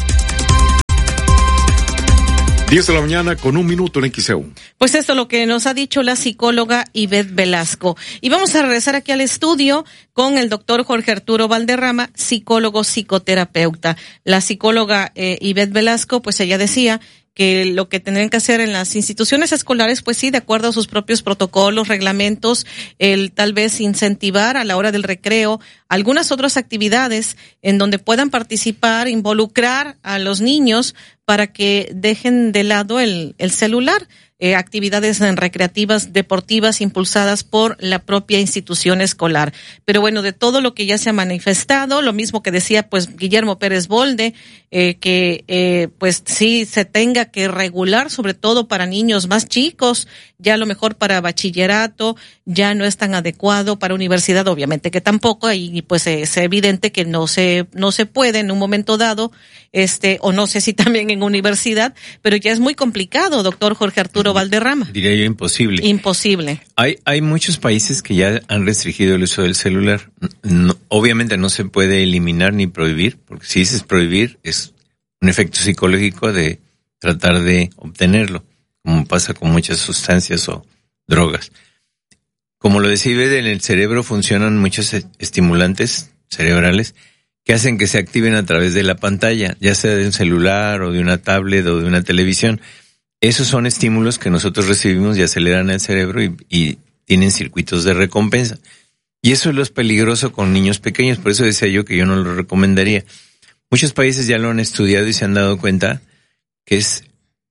diez de la mañana con un minuto en X E U. Pues esto es lo que nos ha dicho la psicóloga Ivette Velasco. Y vamos a regresar aquí al estudio con el doctor Jorge Arturo Valderrama, psicólogo psicoterapeuta. La psicóloga eh, Ivette Velasco, pues ella decía que lo que tendrían que hacer en las instituciones escolares, pues sí, de acuerdo a sus propios protocolos, reglamentos, el tal vez incentivar a la hora del recreo algunas otras actividades en donde puedan participar, involucrar a los niños para que dejen de lado el, el celular. Eh, actividades recreativas, deportivas, impulsadas por la propia institución escolar. Pero bueno, de todo lo que ya se ha manifestado, lo mismo que decía pues Guillermo Pérez Bolde, eh, que eh, pues sí se tenga que regular, sobre todo para niños más chicos, ya a lo mejor para bachillerato, ya no es tan adecuado, para universidad obviamente que tampoco, y pues es evidente que no se, no se puede en un momento dado, este, o no sé si también en universidad, pero ya es muy complicado, doctor Jorge Arturo Valderrama. Diría yo imposible. Imposible. Hay hay muchos países que ya han restringido el uso del celular. No, obviamente no se puede eliminar ni prohibir, porque si dices prohibir es un efecto psicológico de tratar de obtenerlo, como pasa con muchas sustancias o drogas. Como lo decía Ivette, en el cerebro funcionan muchos estimulantes cerebrales que hacen que se activen a través de la pantalla, ya sea de un celular o de una tablet o de una televisión. Esos son estímulos que nosotros recibimos y aceleran el cerebro y, y tienen circuitos de recompensa. Y eso es lo peligroso con niños pequeños, por eso decía yo que yo no lo recomendaría. Muchos países ya lo han estudiado y se han dado cuenta que es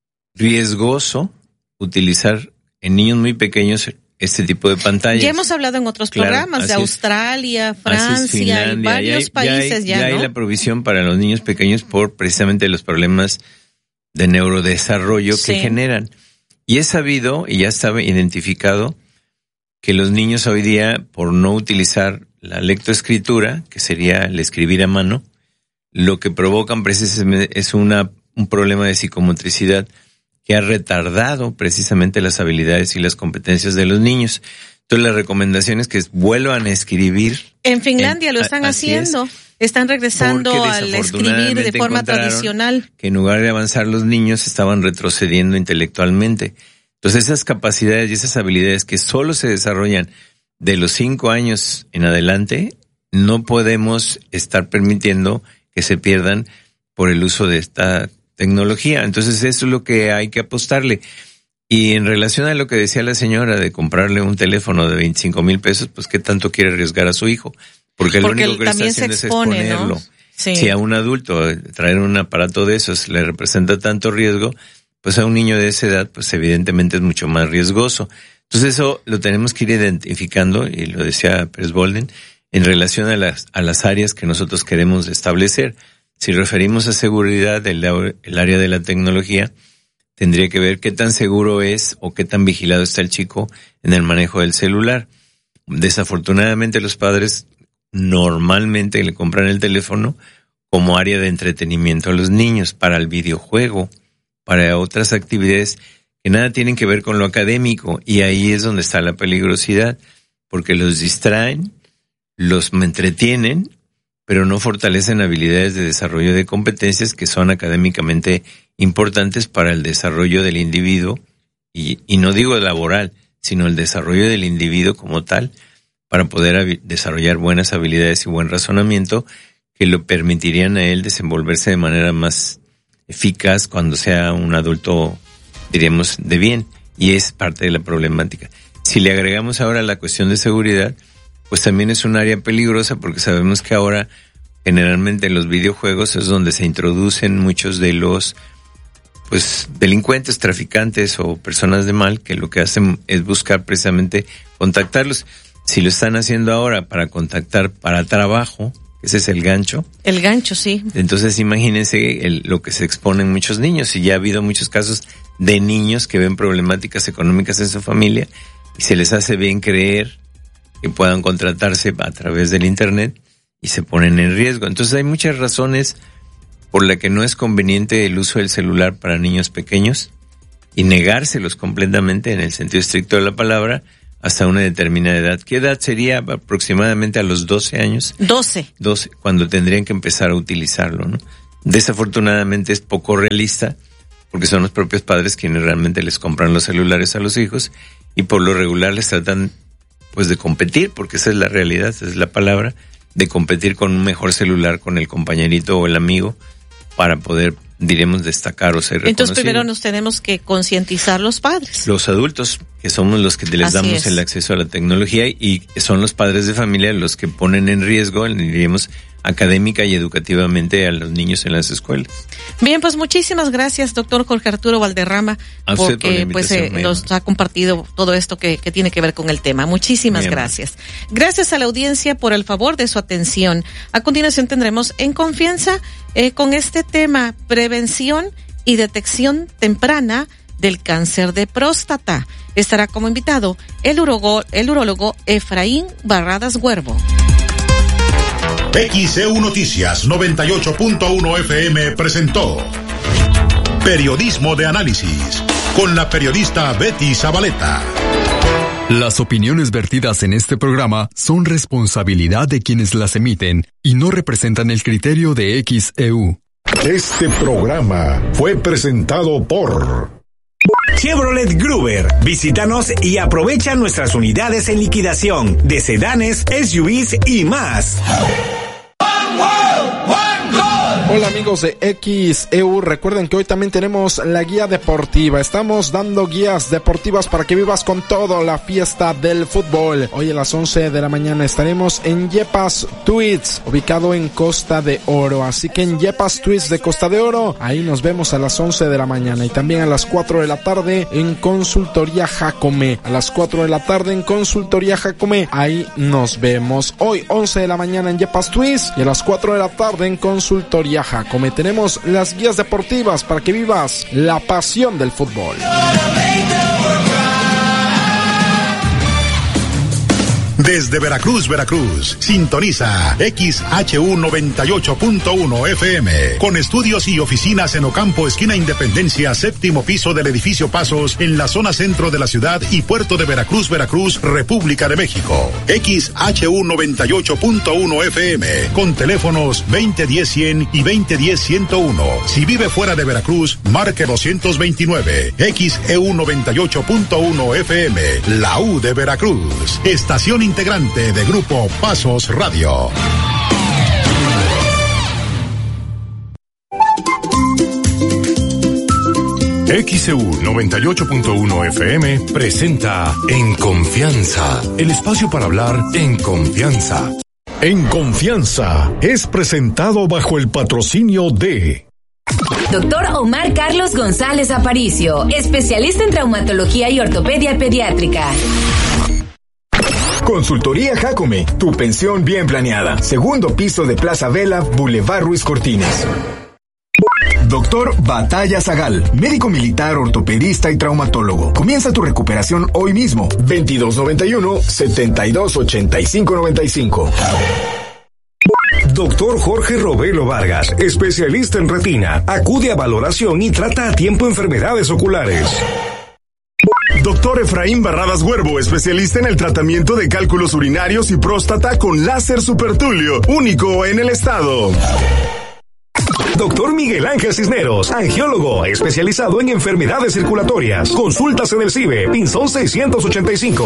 riesgoso utilizar en niños muy pequeños este tipo de pantallas. Ya hemos hablado en otros claro, programas de Australia, Francia, y varios ya países ya, ya, ya ¿no? hay la provisión para los niños pequeños por precisamente los problemas de neurodesarrollo sí. que generan. Y es sabido y ya está identificado que los niños hoy día, por no utilizar la lectoescritura, que sería el escribir a mano, lo que provocan precisamente es una, un problema de psicomotricidad que ha retardado precisamente las habilidades y las competencias de los niños. Entonces la recomendación es que vuelvan a escribir. En Finlandia en, lo están haciendo. Es, están regresando al escribir de forma tradicional. Que en lugar de avanzar los niños estaban retrocediendo intelectualmente. Entonces esas capacidades y esas habilidades que solo se desarrollan de los cinco años en adelante, no podemos estar permitiendo que se pierdan por el uso de esta tecnología. Entonces eso es lo que hay que apostarle. Y en relación a lo que decía la señora de comprarle un teléfono de veinticinco mil pesos, pues ¿qué tanto quiere arriesgar a su hijo? Porque lo Porque único que le está haciendo expone, es exponerlo. ¿no? Sí. Si a un adulto traer un aparato de esos le representa tanto riesgo, pues a un niño de esa edad, pues evidentemente es mucho más riesgoso. Entonces eso lo tenemos que ir identificando, y lo decía Pérez Bolden, en relación a las, a las áreas que nosotros queremos establecer. Si referimos a seguridad, el, el área de la tecnología, tendría que ver qué tan seguro es o qué tan vigilado está el chico en el manejo del celular. Desafortunadamente los padres normalmente le compran el teléfono como área de entretenimiento a los niños, para el videojuego, para otras actividades que nada tienen que ver con lo académico, y ahí es donde está la peligrosidad, porque los distraen, los entretienen, pero no fortalecen habilidades de desarrollo de competencias que son académicamente importantes para el desarrollo del individuo, y, y no digo laboral, sino el desarrollo del individuo como tal, para poder desarrollar buenas habilidades y buen razonamiento que lo permitirían a él desenvolverse de manera más eficaz cuando sea un adulto, diríamos, de bien, y es parte de la problemática. Si le agregamos ahora la cuestión de seguridad, pues también es un área peligrosa, porque sabemos que ahora generalmente en los videojuegos es donde se introducen muchos de los pues delincuentes, traficantes o personas de mal, que lo que hacen es buscar precisamente contactarlos. Si lo están haciendo ahora para contactar para trabajo, ese es el gancho. El gancho, sí. Entonces imagínense el, lo que se exponen muchos niños, y ya ha habido muchos casos de niños que ven problemáticas económicas en su familia y se les hace bien creer que puedan contratarse a través del internet y se ponen en riesgo. Entonces hay muchas razones por las que no es conveniente el uso del celular para niños pequeños, y negárselos completamente en el sentido estricto de la palabra hasta una determinada edad. ¿Qué edad sería? Aproximadamente a los doce años. doce. doce, cuando tendrían que empezar a utilizarlo, ¿no? Desafortunadamente es poco realista, porque son los propios padres quienes realmente les compran los celulares a los hijos, y por lo regular les tratan pues de competir, porque esa es la realidad, esa es la palabra, de competir con un mejor celular, con el compañerito o el amigo, para poder, diremos, destacar o ser reconocido. Entonces primero nos tenemos que concientizar los padres. Los adultos, que somos los que les Así damos es. el acceso a la tecnología, y son los padres de familia los que ponen en riesgo, diríamos, académica y educativamente a los niños en las escuelas. Bien, pues muchísimas gracias, doctor Jorge Arturo Valderrama, A usted por la porque pues invitación, eh, nos ha compartido todo esto que, que tiene que ver con el tema. Muchísimas Muy amable. gracias. Gracias a la audiencia por el favor de su atención. A continuación tendremos En Confianza eh, con este tema, prevención y detección temprana del cáncer de próstata. Estará como invitado el urólogo, el urólogo Efraín Barradas Huervo. X E U Noticias noventa y ocho punto uno F M presentó Periodismo de Análisis con la periodista Betty Zabaleta. Las opiniones vertidas en este programa son responsabilidad de quienes las emiten y no representan el criterio de X E U. Este programa fue presentado por Chevrolet Gruber. Visítanos y aprovecha nuestras unidades en liquidación de sedanes, S U Vs y más. Hola amigos de X E U, recuerden que hoy también tenemos la guía deportiva. Estamos dando guías deportivas para que vivas con todo la fiesta del fútbol. Hoy a las once de la mañana estaremos en Yepas Tweets, ubicado en Costa de Oro. Así que en Yepas Tweets de Costa de Oro, ahí nos vemos a las once de la mañana. Y también a las cuatro de la tarde en Consultoría Jacome. A las cuatro de la tarde en Consultoría Jacome, ahí nos vemos. Hoy once de la mañana en Yepas Tweets y a las cuatro de la tarde en Consultoría Jacome. Tenemos las guías deportivas para que vivas la pasión del fútbol. Desde Veracruz, Veracruz, sintoniza X H U noventa y ocho punto uno F M, con estudios y oficinas en Ocampo, esquina Independencia, séptimo piso del edificio Pasos, en la zona centro de la ciudad y puerto de Veracruz, Veracruz, República de México. X H U noventa y ocho punto uno F M, con teléfonos veinte diez cien y veinte diez ciento uno. Si vive fuera de Veracruz, marque doscientos veintinueve. X E U noventa y ocho punto uno F M, la U de Veracruz, estación integrante de Grupo Pasos Radio. X E U noventa y ocho punto uno F M presenta En Confianza, el espacio para hablar en confianza. En Confianza es presentado bajo el patrocinio de Doctor Omar Carlos González Aparicio, especialista en traumatología y ortopedia pediátrica. Consultoría Jacome, tu pensión bien planeada. Segundo piso de Plaza Vela, Boulevard Ruiz Cortines. Doctor Batalla Zagal, médico militar, ortopedista y traumatólogo. Comienza tu recuperación hoy mismo. veintidós noventa y uno, setenta y dos ochenta y cinco noventa y cinco. Doctor Jorge Robelo Vargas, especialista en retina. Acude a valoración y trata a tiempo enfermedades oculares. Doctor Efraín Barradas Huervo, especialista en el tratamiento de cálculos urinarios y próstata con láser supertulio, único en el estado. Doctor Miguel Ángel Cisneros, angiólogo especializado en enfermedades circulatorias. Consultas en el C I B E, Pinzón seiscientos ochenta y cinco.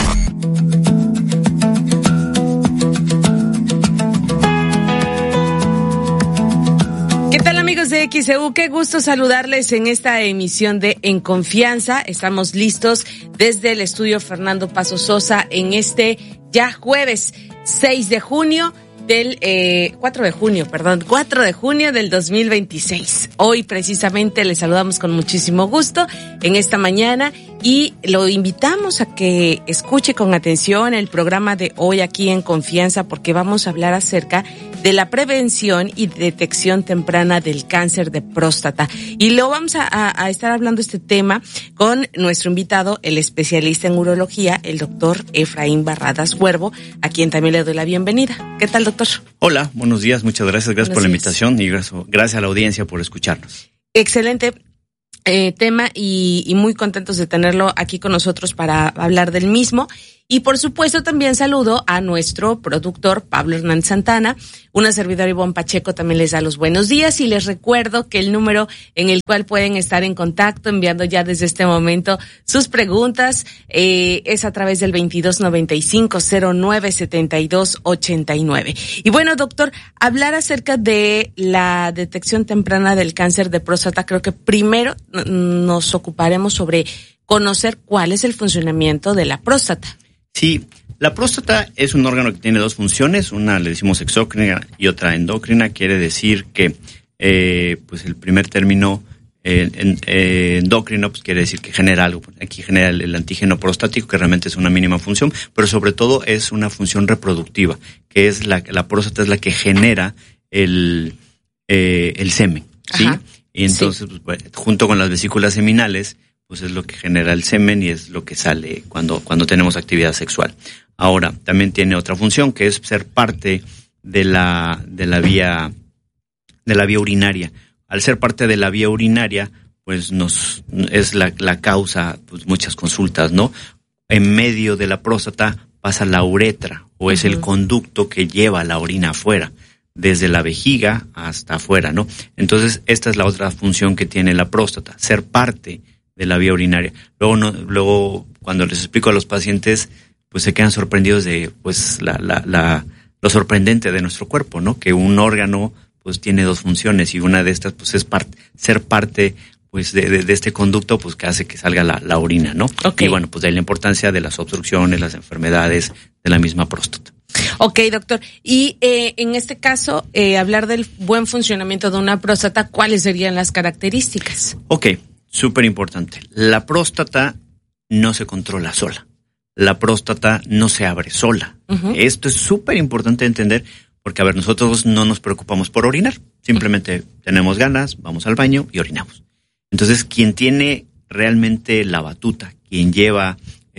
¿Qué tal, amigos de X E U? Qué gusto saludarles en esta emisión de En Confianza. Estamos listos desde el estudio Fernando Paso Sosa en este ya jueves seis de junio del eh, cuatro de junio, perdón, cuatro de junio del dos mil veintiséis. Hoy precisamente les saludamos con muchísimo gusto en esta mañana y lo invitamos a que escuche con atención el programa de hoy aquí en Confianza, porque vamos a hablar acerca de la prevención y detección temprana del cáncer de próstata. Y lo vamos a, a, a estar hablando este tema con nuestro invitado, el especialista en urología, el doctor Efraín Barradas Huervo, a quien también le doy la bienvenida. ¿Qué tal, doctor? Hola, buenos días, muchas gracias, gracias Buenos por la días. invitación y gracias, gracias a la audiencia por escucharnos. Excelente eh, tema y, y muy contentos de tenerlo aquí con nosotros para hablar del mismo. Y por supuesto también saludo a nuestro productor Pablo Hernán Santana, una servidora Ivonne Pacheco también les da los buenos días y les recuerdo que el número en el cual pueden estar en contacto enviando ya desde este momento sus preguntas eh, es a través del veintidós noventa y cinco cero nueve setenta y dos ochenta y nueve. Y bueno, doctor, hablar acerca de la detección temprana del cáncer de próstata, creo que primero nos ocuparemos sobre conocer cuál es el funcionamiento de la próstata. Sí, la próstata es un órgano que tiene dos funciones, una le decimos exócrina y otra endocrina. Quiere decir que eh, pues el primer término eh, en, eh, endocrino pues quiere decir que genera algo. Aquí genera el, el antígeno prostático, que realmente es una mínima función, pero sobre todo es una función reproductiva, que es la, la próstata es la que genera el, eh, el semen, ¿sí? Ajá. Y entonces, sí. pues, junto con las vesículas seminales, pues es lo que genera el semen y es lo que sale cuando, cuando tenemos actividad sexual. Ahora, también tiene otra función, que es ser parte de la, de la vía, de la vía urinaria. Al ser parte de la vía urinaria, pues nos, es la, la causa, pues muchas consultas, ¿no? En medio de la próstata pasa la uretra, o es uh-huh. el conducto que lleva la orina afuera, desde la vejiga hasta afuera, ¿no? Entonces, esta es la otra función que tiene la próstata, ser parte de la vía urinaria. Luego, no, luego cuando les explico a los pacientes, pues se quedan sorprendidos de, pues, la, la, la, lo sorprendente de nuestro cuerpo, ¿no? Que un órgano, pues, tiene dos funciones y una de estas, pues, es parte, ser parte, pues, de, de, de este conducto, pues, que hace que salga la, la orina, ¿no? Okay. Y bueno, pues, de ahí la importancia de las obstrucciones, las enfermedades de la misma próstata. Ok, doctor. Y eh, en este caso, eh, hablar del buen funcionamiento de una próstata, ¿cuáles serían las características? Ok. Súper importante. La próstata no se controla sola. La próstata no se abre sola. Uh-huh. Esto es súper importante entender porque, a ver, nosotros no nos preocupamos por orinar. Simplemente uh-huh. tenemos ganas, vamos al baño y orinamos. Entonces, quien tiene realmente la batuta, quien lleva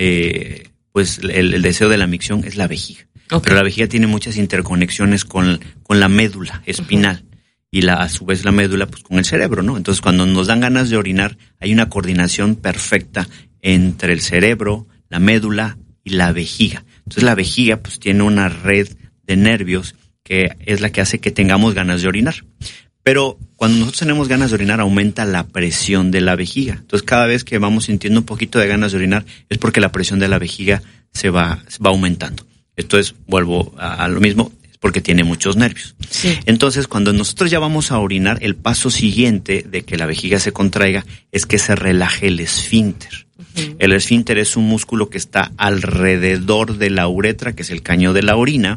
eh, pues el, el deseo de la micción es la vejiga. Okay. Pero la vejiga tiene muchas interconexiones con, con la médula espinal. Uh-huh. Y la, a su vez la médula pues con el cerebro, ¿no? Entonces cuando nos dan ganas de orinar hay una coordinación perfecta entre el cerebro, la médula y la vejiga. Entonces la vejiga pues tiene una red de nervios que es la que hace que tengamos ganas de orinar. Pero cuando nosotros tenemos ganas de orinar aumenta la presión de la vejiga. Entonces cada vez que vamos sintiendo un poquito de ganas de orinar es porque la presión de la vejiga se va, se va aumentando. Esto es, vuelvo a, a lo mismo, porque tiene muchos nervios. Sí. Entonces, cuando nosotros ya vamos a orinar, el paso siguiente de que la vejiga se contraiga es que se relaje el esfínter. Uh-huh. El esfínter es un músculo que está alrededor de la uretra, que es el caño de la orina,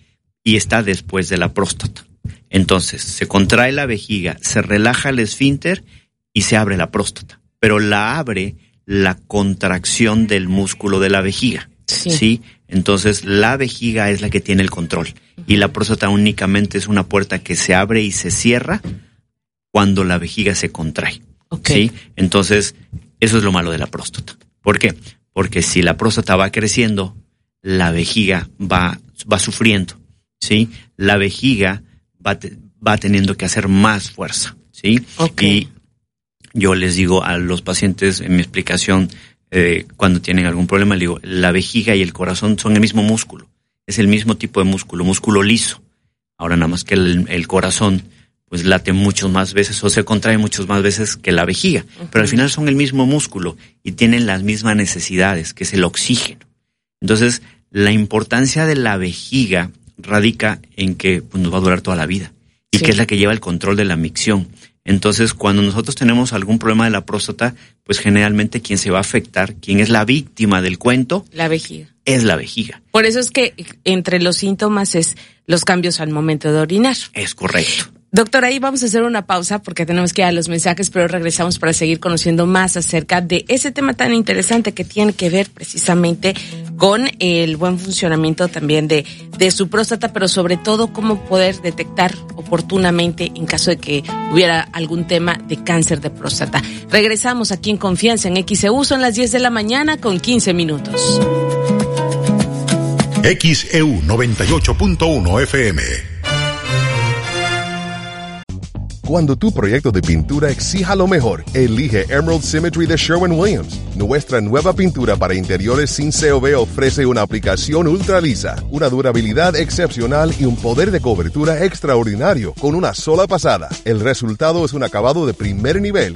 y está después de la próstata. Entonces, se contrae la vejiga, se relaja el esfínter y se abre la próstata. Pero la abre la contracción del músculo de la vejiga. Sí. ¿Sí? Entonces, la vejiga es la que tiene el control. Y la próstata únicamente es una puerta que se abre y se cierra cuando la vejiga se contrae. Okay. ¿Sí? Entonces, eso es lo malo de la próstata. ¿Por qué? Porque si la próstata va creciendo, la vejiga va, va sufriendo. ¿Sí? La vejiga va, te, va teniendo que hacer más fuerza. ¿Sí? Okay. Y yo les digo a los pacientes en mi explicación eh, cuando tienen algún problema, le digo, la vejiga y el corazón son el mismo músculo, es el mismo tipo de músculo, músculo liso. Ahora nada más que el, el corazón pues late muchas más veces o se contrae muchas más veces que la vejiga, uh-huh. pero al final son el mismo músculo y tienen las mismas necesidades, que es el oxígeno. Entonces, la importancia de la vejiga radica en que pues, nos va a durar toda la vida y sí. que es la que lleva el control de la micción. Entonces, cuando nosotros tenemos algún problema de la próstata, pues generalmente quien se va a afectar, quien es la víctima del cuento, la vejiga. Es la vejiga. Por eso es que entre los síntomas es los cambios al momento de orinar. Es correcto. Doctor, ahí vamos a hacer una pausa porque tenemos que ir a los mensajes, pero regresamos para seguir conociendo más acerca de ese tema tan interesante que tiene que ver precisamente con el buen funcionamiento también de, de su próstata, pero sobre todo cómo poder detectar oportunamente en caso de que hubiera algún tema de cáncer de próstata. Regresamos aquí en Confianza en X E U, son las diez de la mañana con quince minutos. X E U noventa y ocho punto uno F M. Cuando tu proyecto de pintura exija lo mejor, elige Emerald Symmetry de Sherwin-Williams. Nuestra nueva pintura para interiores sin C O B ofrece una aplicación ultra lisa, una durabilidad excepcional y un poder de cobertura extraordinario con una sola pasada. El resultado es un acabado de primer nivel